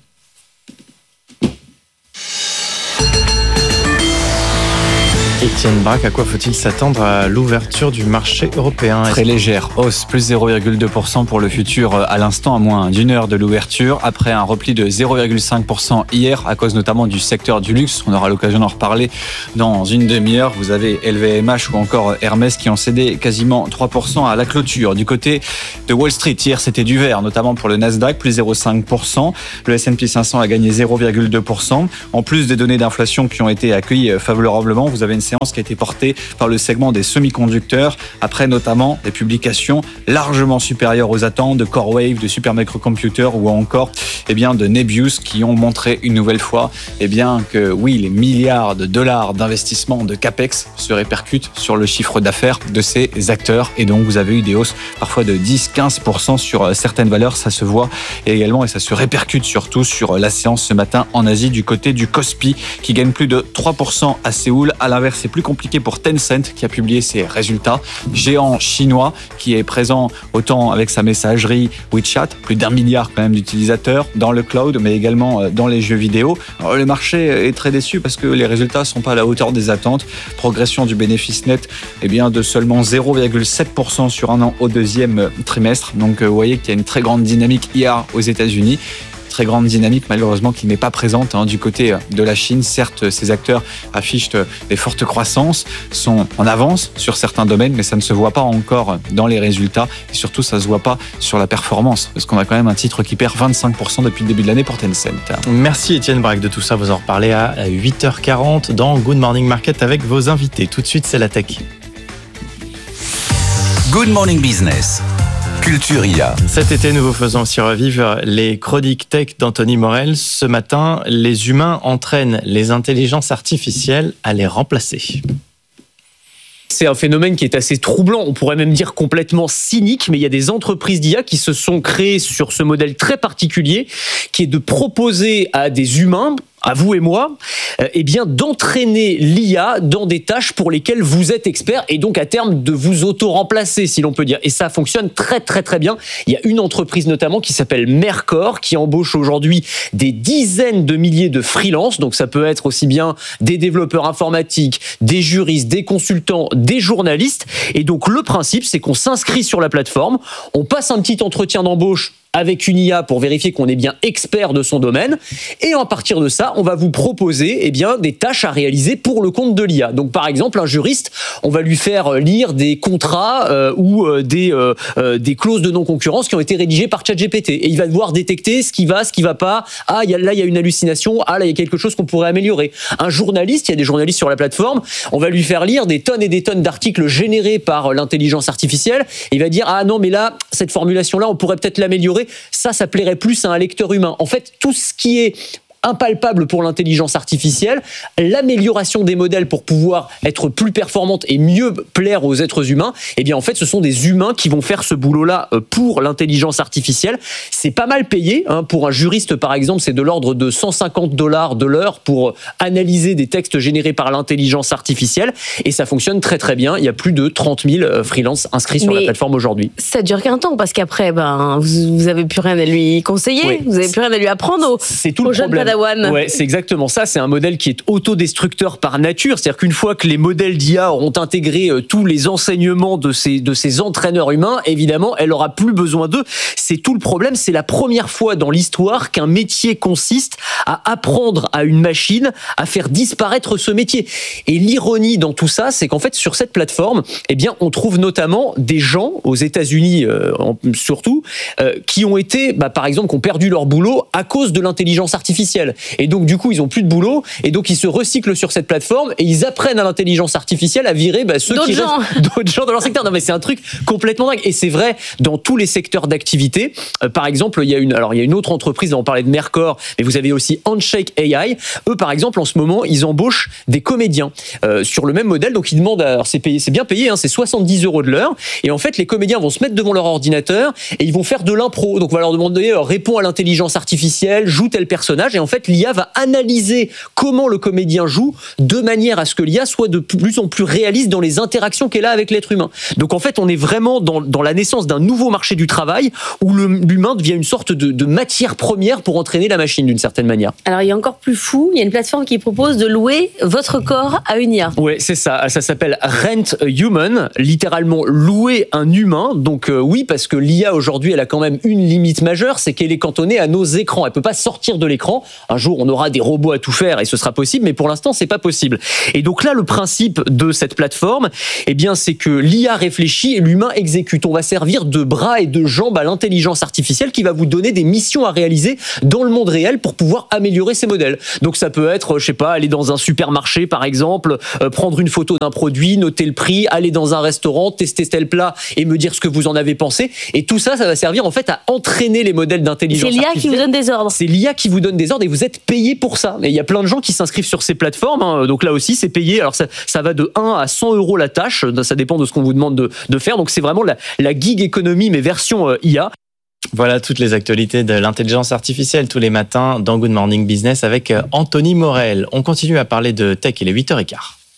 Étienne Braque, à quoi faut-il s'attendre à l'ouverture du marché européen ? Très légère hausse, plus 0,2% pour le futur à l'instant, à moins d'une heure de l'ouverture, après un repli de 0,5% hier, à cause notamment du secteur du luxe. On aura l'occasion d'en reparler dans une demi-heure. Vous avez LVMH ou encore Hermès qui ont cédé quasiment 3% à la clôture. Du côté de Wall Street, hier c'était du vert, notamment pour le Nasdaq, plus 0,5%. Le S&P 500 a gagné 0,2%. En plus des données d'inflation qui ont été accueillies favorablement, vous avez une séance qui a été portée par le segment des semi-conducteurs, après notamment des publications largement supérieures aux attentes de CoreWave, de Supermicrocomputer ou encore de Nebius, qui ont montré une nouvelle fois que oui, les milliards de dollars d'investissement de CAPEX se répercutent sur le chiffre d'affaires de ces acteurs, et donc vous avez eu des hausses parfois de 10-15% sur certaines valeurs, ça se voit également et ça se répercute surtout sur la séance ce matin en Asie du côté du Kospi qui gagne plus de 3% à Séoul. À l'inverse, c'est plus compliqué pour Tencent qui a publié ses résultats. Géant chinois qui est présent autant avec sa messagerie WeChat, plus d'1 milliard quand même d'utilisateurs dans le cloud, mais également dans les jeux vidéo. Alors, le marché est très déçu parce que les résultats sont pas à la hauteur des attentes. Progression du bénéfice net de seulement 0,7% sur un an au 2e trimestre. Donc vous voyez qu'il y a une très grande dynamique hier aux États-Unis. Très grande dynamique malheureusement qui n'est pas présente du côté de la Chine. Certes, ces acteurs affichent des fortes croissances, sont en avance sur certains domaines, mais ça ne se voit pas encore dans les résultats et surtout ça ne se voit pas sur la performance parce qu'on a quand même un titre qui perd 25% depuis le début de l'année pour Tencent. Merci Étienne Braque de tout ça, vous en reparlez à 8h40 dans Good Morning Market avec vos invités. Tout de suite, c'est la tech. Good Morning Business. Culture IA. Cet été, nous vous faisons aussi revivre les chroniques tech d'Anthony Morel. Ce matin, les humains entraînent les intelligences artificielles à les remplacer. C'est un phénomène qui est assez troublant, on pourrait même dire complètement cynique, mais il y a des entreprises d'IA qui se sont créées sur ce modèle très particulier, qui est de proposer à des humains, à vous et moi, d'entraîner l'IA dans des tâches pour lesquelles vous êtes expert et donc à terme de vous auto-remplacer, si l'on peut dire. Et ça fonctionne très très très bien. Il y a une entreprise notamment qui s'appelle Mercor qui embauche aujourd'hui des dizaines de milliers de freelances. Donc ça peut être aussi bien des développeurs informatiques, des juristes, des consultants, des journalistes. Et donc le principe, c'est qu'on s'inscrit sur la plateforme, on passe un petit entretien d'embauche avec une IA pour vérifier qu'on est bien expert de son domaine. Et à partir de ça, on va vous proposer des tâches à réaliser pour le compte de l'IA. Donc par exemple, un juriste, on va lui faire lire des contrats ou des clauses de non-concurrence qui ont été rédigées par ChatGPT. Et il va devoir détecter ce qui va pas. Ah, il y a une hallucination. Ah, là, il y a quelque chose qu'on pourrait améliorer. Un journaliste, il y a des journalistes sur la plateforme, on va lui faire lire des tonnes et des tonnes d'articles générés par l'intelligence artificielle. Et il va dire, ah non, mais là, cette formulation-là, on pourrait peut-être l'améliorer. Ça plairait plus à un lecteur humain. En fait, tout ce qui est impalpable pour l'intelligence artificielle, l'amélioration des modèles pour pouvoir être plus performante et mieux plaire aux êtres humains, en fait, ce sont des humains qui vont faire ce boulot-là pour l'intelligence artificielle. C'est pas mal payé. Pour un juriste, par exemple, c'est de l'ordre de $150 de l'heure pour analyser des textes générés par l'intelligence artificielle. Et ça fonctionne très très bien. Il y a plus de 30 000 freelances inscrits sur la plateforme aujourd'hui. Ça dure qu'un temps, parce qu'après, vous n'avez plus rien à lui conseiller, vous n'avez plus rien à lui apprendre c'est tout le problème. Ouais, c'est exactement ça. C'est un modèle qui est autodestructeur par nature. C'est-à-dire qu'une fois que les modèles d'IA auront intégré tous les enseignements de ces entraîneurs humains, évidemment, elle aura plus besoin d'eux. C'est tout le problème. C'est la première fois dans l'histoire qu'un métier consiste à apprendre à une machine à faire disparaître ce métier. Et l'ironie dans tout ça, c'est qu'en fait, sur cette plateforme, on trouve notamment des gens aux États-Unis, surtout, qui ont été, par exemple, qui ont perdu leur boulot à cause de l'intelligence artificielle. Et donc, du coup, ils n'ont plus de boulot. Et donc, ils se recyclent sur cette plateforme et ils apprennent à l'intelligence artificielle à virer d'autres gens dans leur secteur. Non, mais c'est un truc complètement dingue. Et c'est vrai dans tous les secteurs d'activité. Par exemple, il y a une autre entreprise, on parlait de Mercor, mais vous avez aussi Handshake AI. Eux, par exemple, en ce moment, ils embauchent des comédiens sur le même modèle. Donc, ils demandent, alors c'est bien payé, c'est 70 € de l'heure. Et en fait, les comédiens vont se mettre devant leur ordinateur et ils vont faire de l'impro. Donc, on va leur demander, réponds à l'intelligence artificielle, joue tel personnage. Et en fait, l'IA va analyser comment le comédien joue de manière à ce que l'IA soit de plus en plus réaliste dans les interactions qu'elle a avec l'être humain. Donc en fait, on est vraiment dans la naissance d'un nouveau marché du travail où l'humain devient une sorte de matière première pour entraîner la machine d'une certaine manière. Alors il y a encore plus fou, il y a une plateforme qui propose de louer votre corps à une IA. Ouais, c'est ça. Ça s'appelle Rent a Human, littéralement louer un humain. Donc oui, parce que l'IA aujourd'hui, elle a quand même une limite majeure, c'est qu'elle est cantonnée à nos écrans. Elle peut pas sortir de l'écran. Un jour, on aura des robots à tout faire et ce sera possible, mais pour l'instant, c'est pas possible. Et donc là, le principe de cette plateforme, c'est que l'IA réfléchit et l'humain exécute. On va servir de bras et de jambes à l'intelligence artificielle qui va vous donner des missions à réaliser dans le monde réel pour pouvoir améliorer ces modèles. Donc ça peut être, aller dans un supermarché, par exemple, prendre une photo d'un produit, noter le prix, aller dans un restaurant, tester tel plat et me dire ce que vous en avez pensé. Et tout ça, ça va servir en fait à entraîner les modèles d'intelligence artificielle. C'est l'IA qui vous donne des ordres. C'est l'IA qui vous donne des ordres et vous êtes payé pour ça. Et il y a plein de gens qui s'inscrivent sur ces plateformes. Donc là aussi, c'est payé. Alors ça va de 1 à 100 € la tâche. Ça dépend de ce qu'on vous demande de faire. Donc c'est vraiment la gig économie, mais version IA. Voilà toutes les actualités de l'intelligence artificielle tous les matins dans Good Morning Business avec Anthony Morel. On continue à parler de tech, il est 8h15.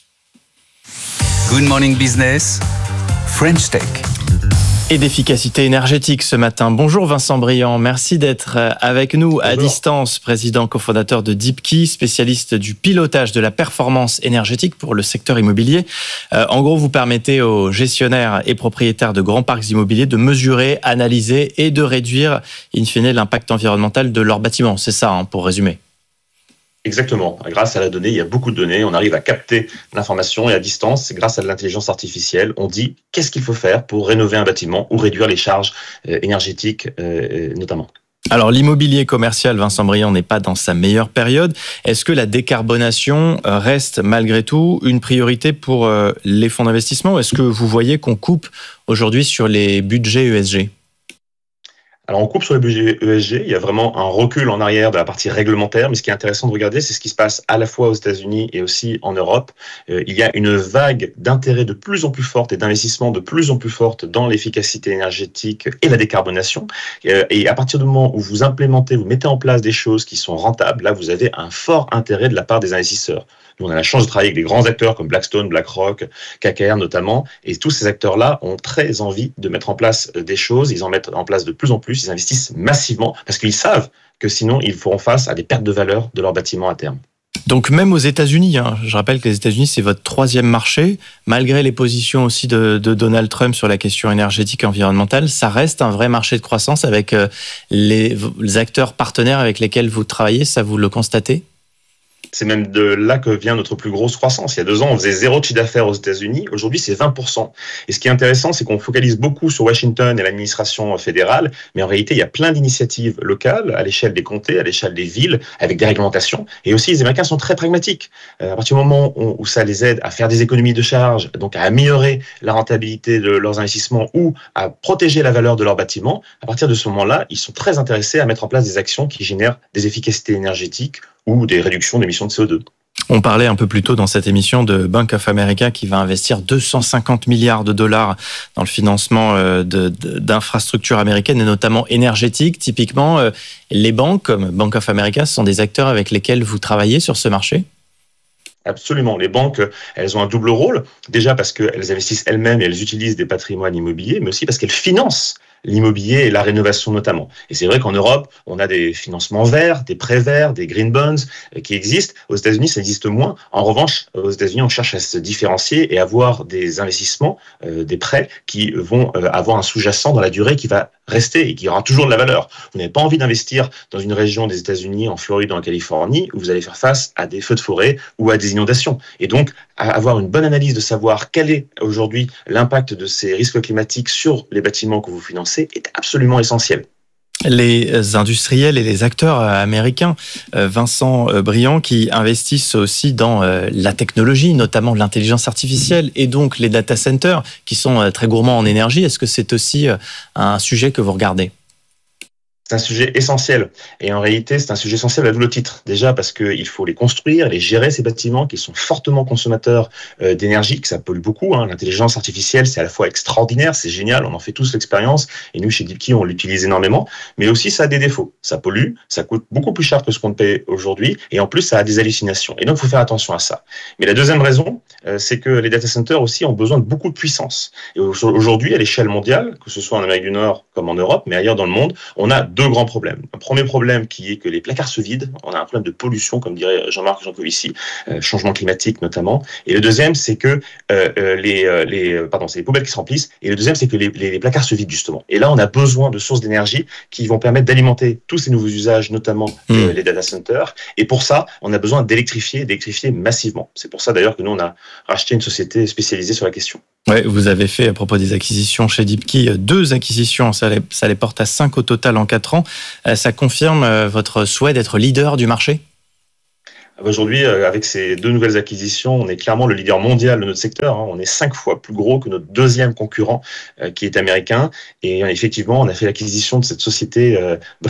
Good Morning Business, French Tech. Et d'efficacité énergétique ce matin. Bonjour Vincent Briand, merci d'être avec nous à distance, président cofondateur de Deepkey, spécialiste du pilotage de la performance énergétique pour le secteur immobilier. En gros, vous permettez aux gestionnaires et propriétaires de grands parcs immobiliers de mesurer, analyser et de réduire, in fine, l'impact environnemental de leurs bâtiments. C'est ça, pour résumer. Exactement. Grâce à la donnée, il y a beaucoup de données. On arrive à capter l'information et à distance, grâce à l'intelligence artificielle, on dit qu'est-ce qu'il faut faire pour rénover un bâtiment ou réduire les charges énergétiques notamment. Alors l'immobilier commercial, Vincent Briand, n'est pas dans sa meilleure période. Est-ce que la décarbonation reste malgré tout une priorité pour les fonds d'investissement ou est-ce que vous voyez qu'on coupe aujourd'hui sur les budgets ESG ? Alors on coupe sur le budget ESG, il y a vraiment un recul en arrière de la partie réglementaire, mais ce qui est intéressant de regarder, c'est ce qui se passe à la fois aux États-Unis et aussi en Europe. Il y a une vague d'intérêt de plus en plus forte et d'investissement de plus en plus forte dans l'efficacité énergétique et la décarbonation. Et à partir du moment où vous implémentez, vous mettez en place des choses qui sont rentables, là vous avez un fort intérêt de la part des investisseurs. Nous, on a la chance de travailler avec des grands acteurs comme Blackstone, BlackRock, KKR notamment, et tous ces acteurs-là ont très envie de mettre en place des choses, ils en mettent en place de plus en plus, ils investissent massivement parce qu'ils savent que sinon ils feront face à des pertes de valeur de leurs bâtiments à terme. Donc même aux États-Unis, je rappelle que les États-Unis, c'est votre 3e marché, malgré les positions aussi de Donald Trump sur la question énergétique et environnementale, ça reste un vrai marché de croissance avec les acteurs partenaires avec lesquels vous travaillez, ça vous le constatez ? C'est même de là que vient notre plus grosse croissance. Il y a 2 ans, on faisait 0 de chiffre d'affaires aux États-Unis. Aujourd'hui, c'est 20%. Et ce qui est intéressant, c'est qu'on focalise beaucoup sur Washington et l'administration fédérale. Mais en réalité, il y a plein d'initiatives locales à l'échelle des comtés, à l'échelle des villes, avec des réglementations. Et aussi, les Américains sont très pragmatiques. À partir du moment où ça les aide à faire des économies de charges, donc à améliorer la rentabilité de leurs investissements ou à protéger la valeur de leurs bâtiments, à partir de ce moment-là, ils sont très intéressés à mettre en place des actions qui génèrent des efficacités énergétiques ou des réductions d'émissions de CO2. On parlait un peu plus tôt dans cette émission de Bank of America qui va investir 250 milliards de dollars dans le financement d'infrastructures américaines et notamment énergétiques. Typiquement, les banques comme Bank of America, ce sont des acteurs avec lesquels vous travaillez sur ce marché ? Absolument. Les banques, elles ont un double rôle. Déjà parce qu'elles investissent elles-mêmes et elles utilisent des patrimoines immobiliers, mais aussi parce qu'elles financent l'immobilier et la rénovation notamment. Et c'est vrai qu'en Europe, on a des financements verts, des prêts verts, des green bonds qui existent. Aux États-Unis, ça existe moins. En revanche, aux États-Unis, on cherche à se différencier et avoir des investissements, des prêts qui vont avoir un sous-jacent dans la durée qui va rester et qui aura toujours de la valeur. Vous n'avez pas envie d'investir dans une région des États-Unis, en Floride ou en Californie, où vous allez faire face à des feux de forêt ou à des inondations. Et donc, avoir une bonne analyse de savoir quel est aujourd'hui l'impact de ces risques climatiques sur les bâtiments que vous financez est absolument essentiel. Les industriels et les acteurs américains, Vincent Briand, qui investissent aussi dans la technologie, notamment l'intelligence artificielle et donc les data centers qui sont très gourmands en énergie. Est-ce que c'est aussi un sujet que vous regardez ? C'est un sujet essentiel. Et en réalité, c'est un sujet essentiel à double titre. Déjà parce qu'il faut les construire, les gérer, ces bâtiments qui sont fortement consommateurs d'énergie, que ça pollue beaucoup. L'intelligence artificielle, c'est à la fois extraordinaire, c'est génial, on en fait tous l'expérience. Et nous, chez Deepkey, on l'utilise énormément. Mais aussi, ça a des défauts. Ça pollue, ça coûte beaucoup plus cher que ce qu'on paie aujourd'hui. Et en plus, ça a des hallucinations. Et donc, il faut faire attention à ça. Mais la deuxième raison, c'est que les data centers aussi ont besoin de beaucoup de puissance. Et aujourd'hui, à l'échelle mondiale, que ce soit en Amérique du Nord comme en Europe, mais ailleurs dans le monde, on a 2 grands problèmes. Un premier problème qui est que les placards se vident. On a un problème de pollution, comme dirait Jean-Marc Jancovici, changement climatique notamment. Et le deuxième, c'est que c'est les poubelles qui se remplissent. Et le deuxième, c'est que les placards se vident justement. Et là, on a besoin de sources d'énergie qui vont permettre d'alimenter tous ces nouveaux usages, notamment les data centers. Et pour ça, on a besoin d'électrifier massivement. C'est pour ça d'ailleurs que nous, on a racheté une société spécialisée sur la question. Ouais, vous avez fait, à propos des acquisitions chez Deepkey, 2 acquisitions, ça les porte à 5 au total en 4 ans. Ça confirme votre souhait d'être leader du marché ? Aujourd'hui, avec ces 2 nouvelles acquisitions, on est clairement le leader mondial de notre secteur. On est 5 fois plus gros que notre deuxième concurrent qui est américain. Et effectivement, on a fait l'acquisition de cette société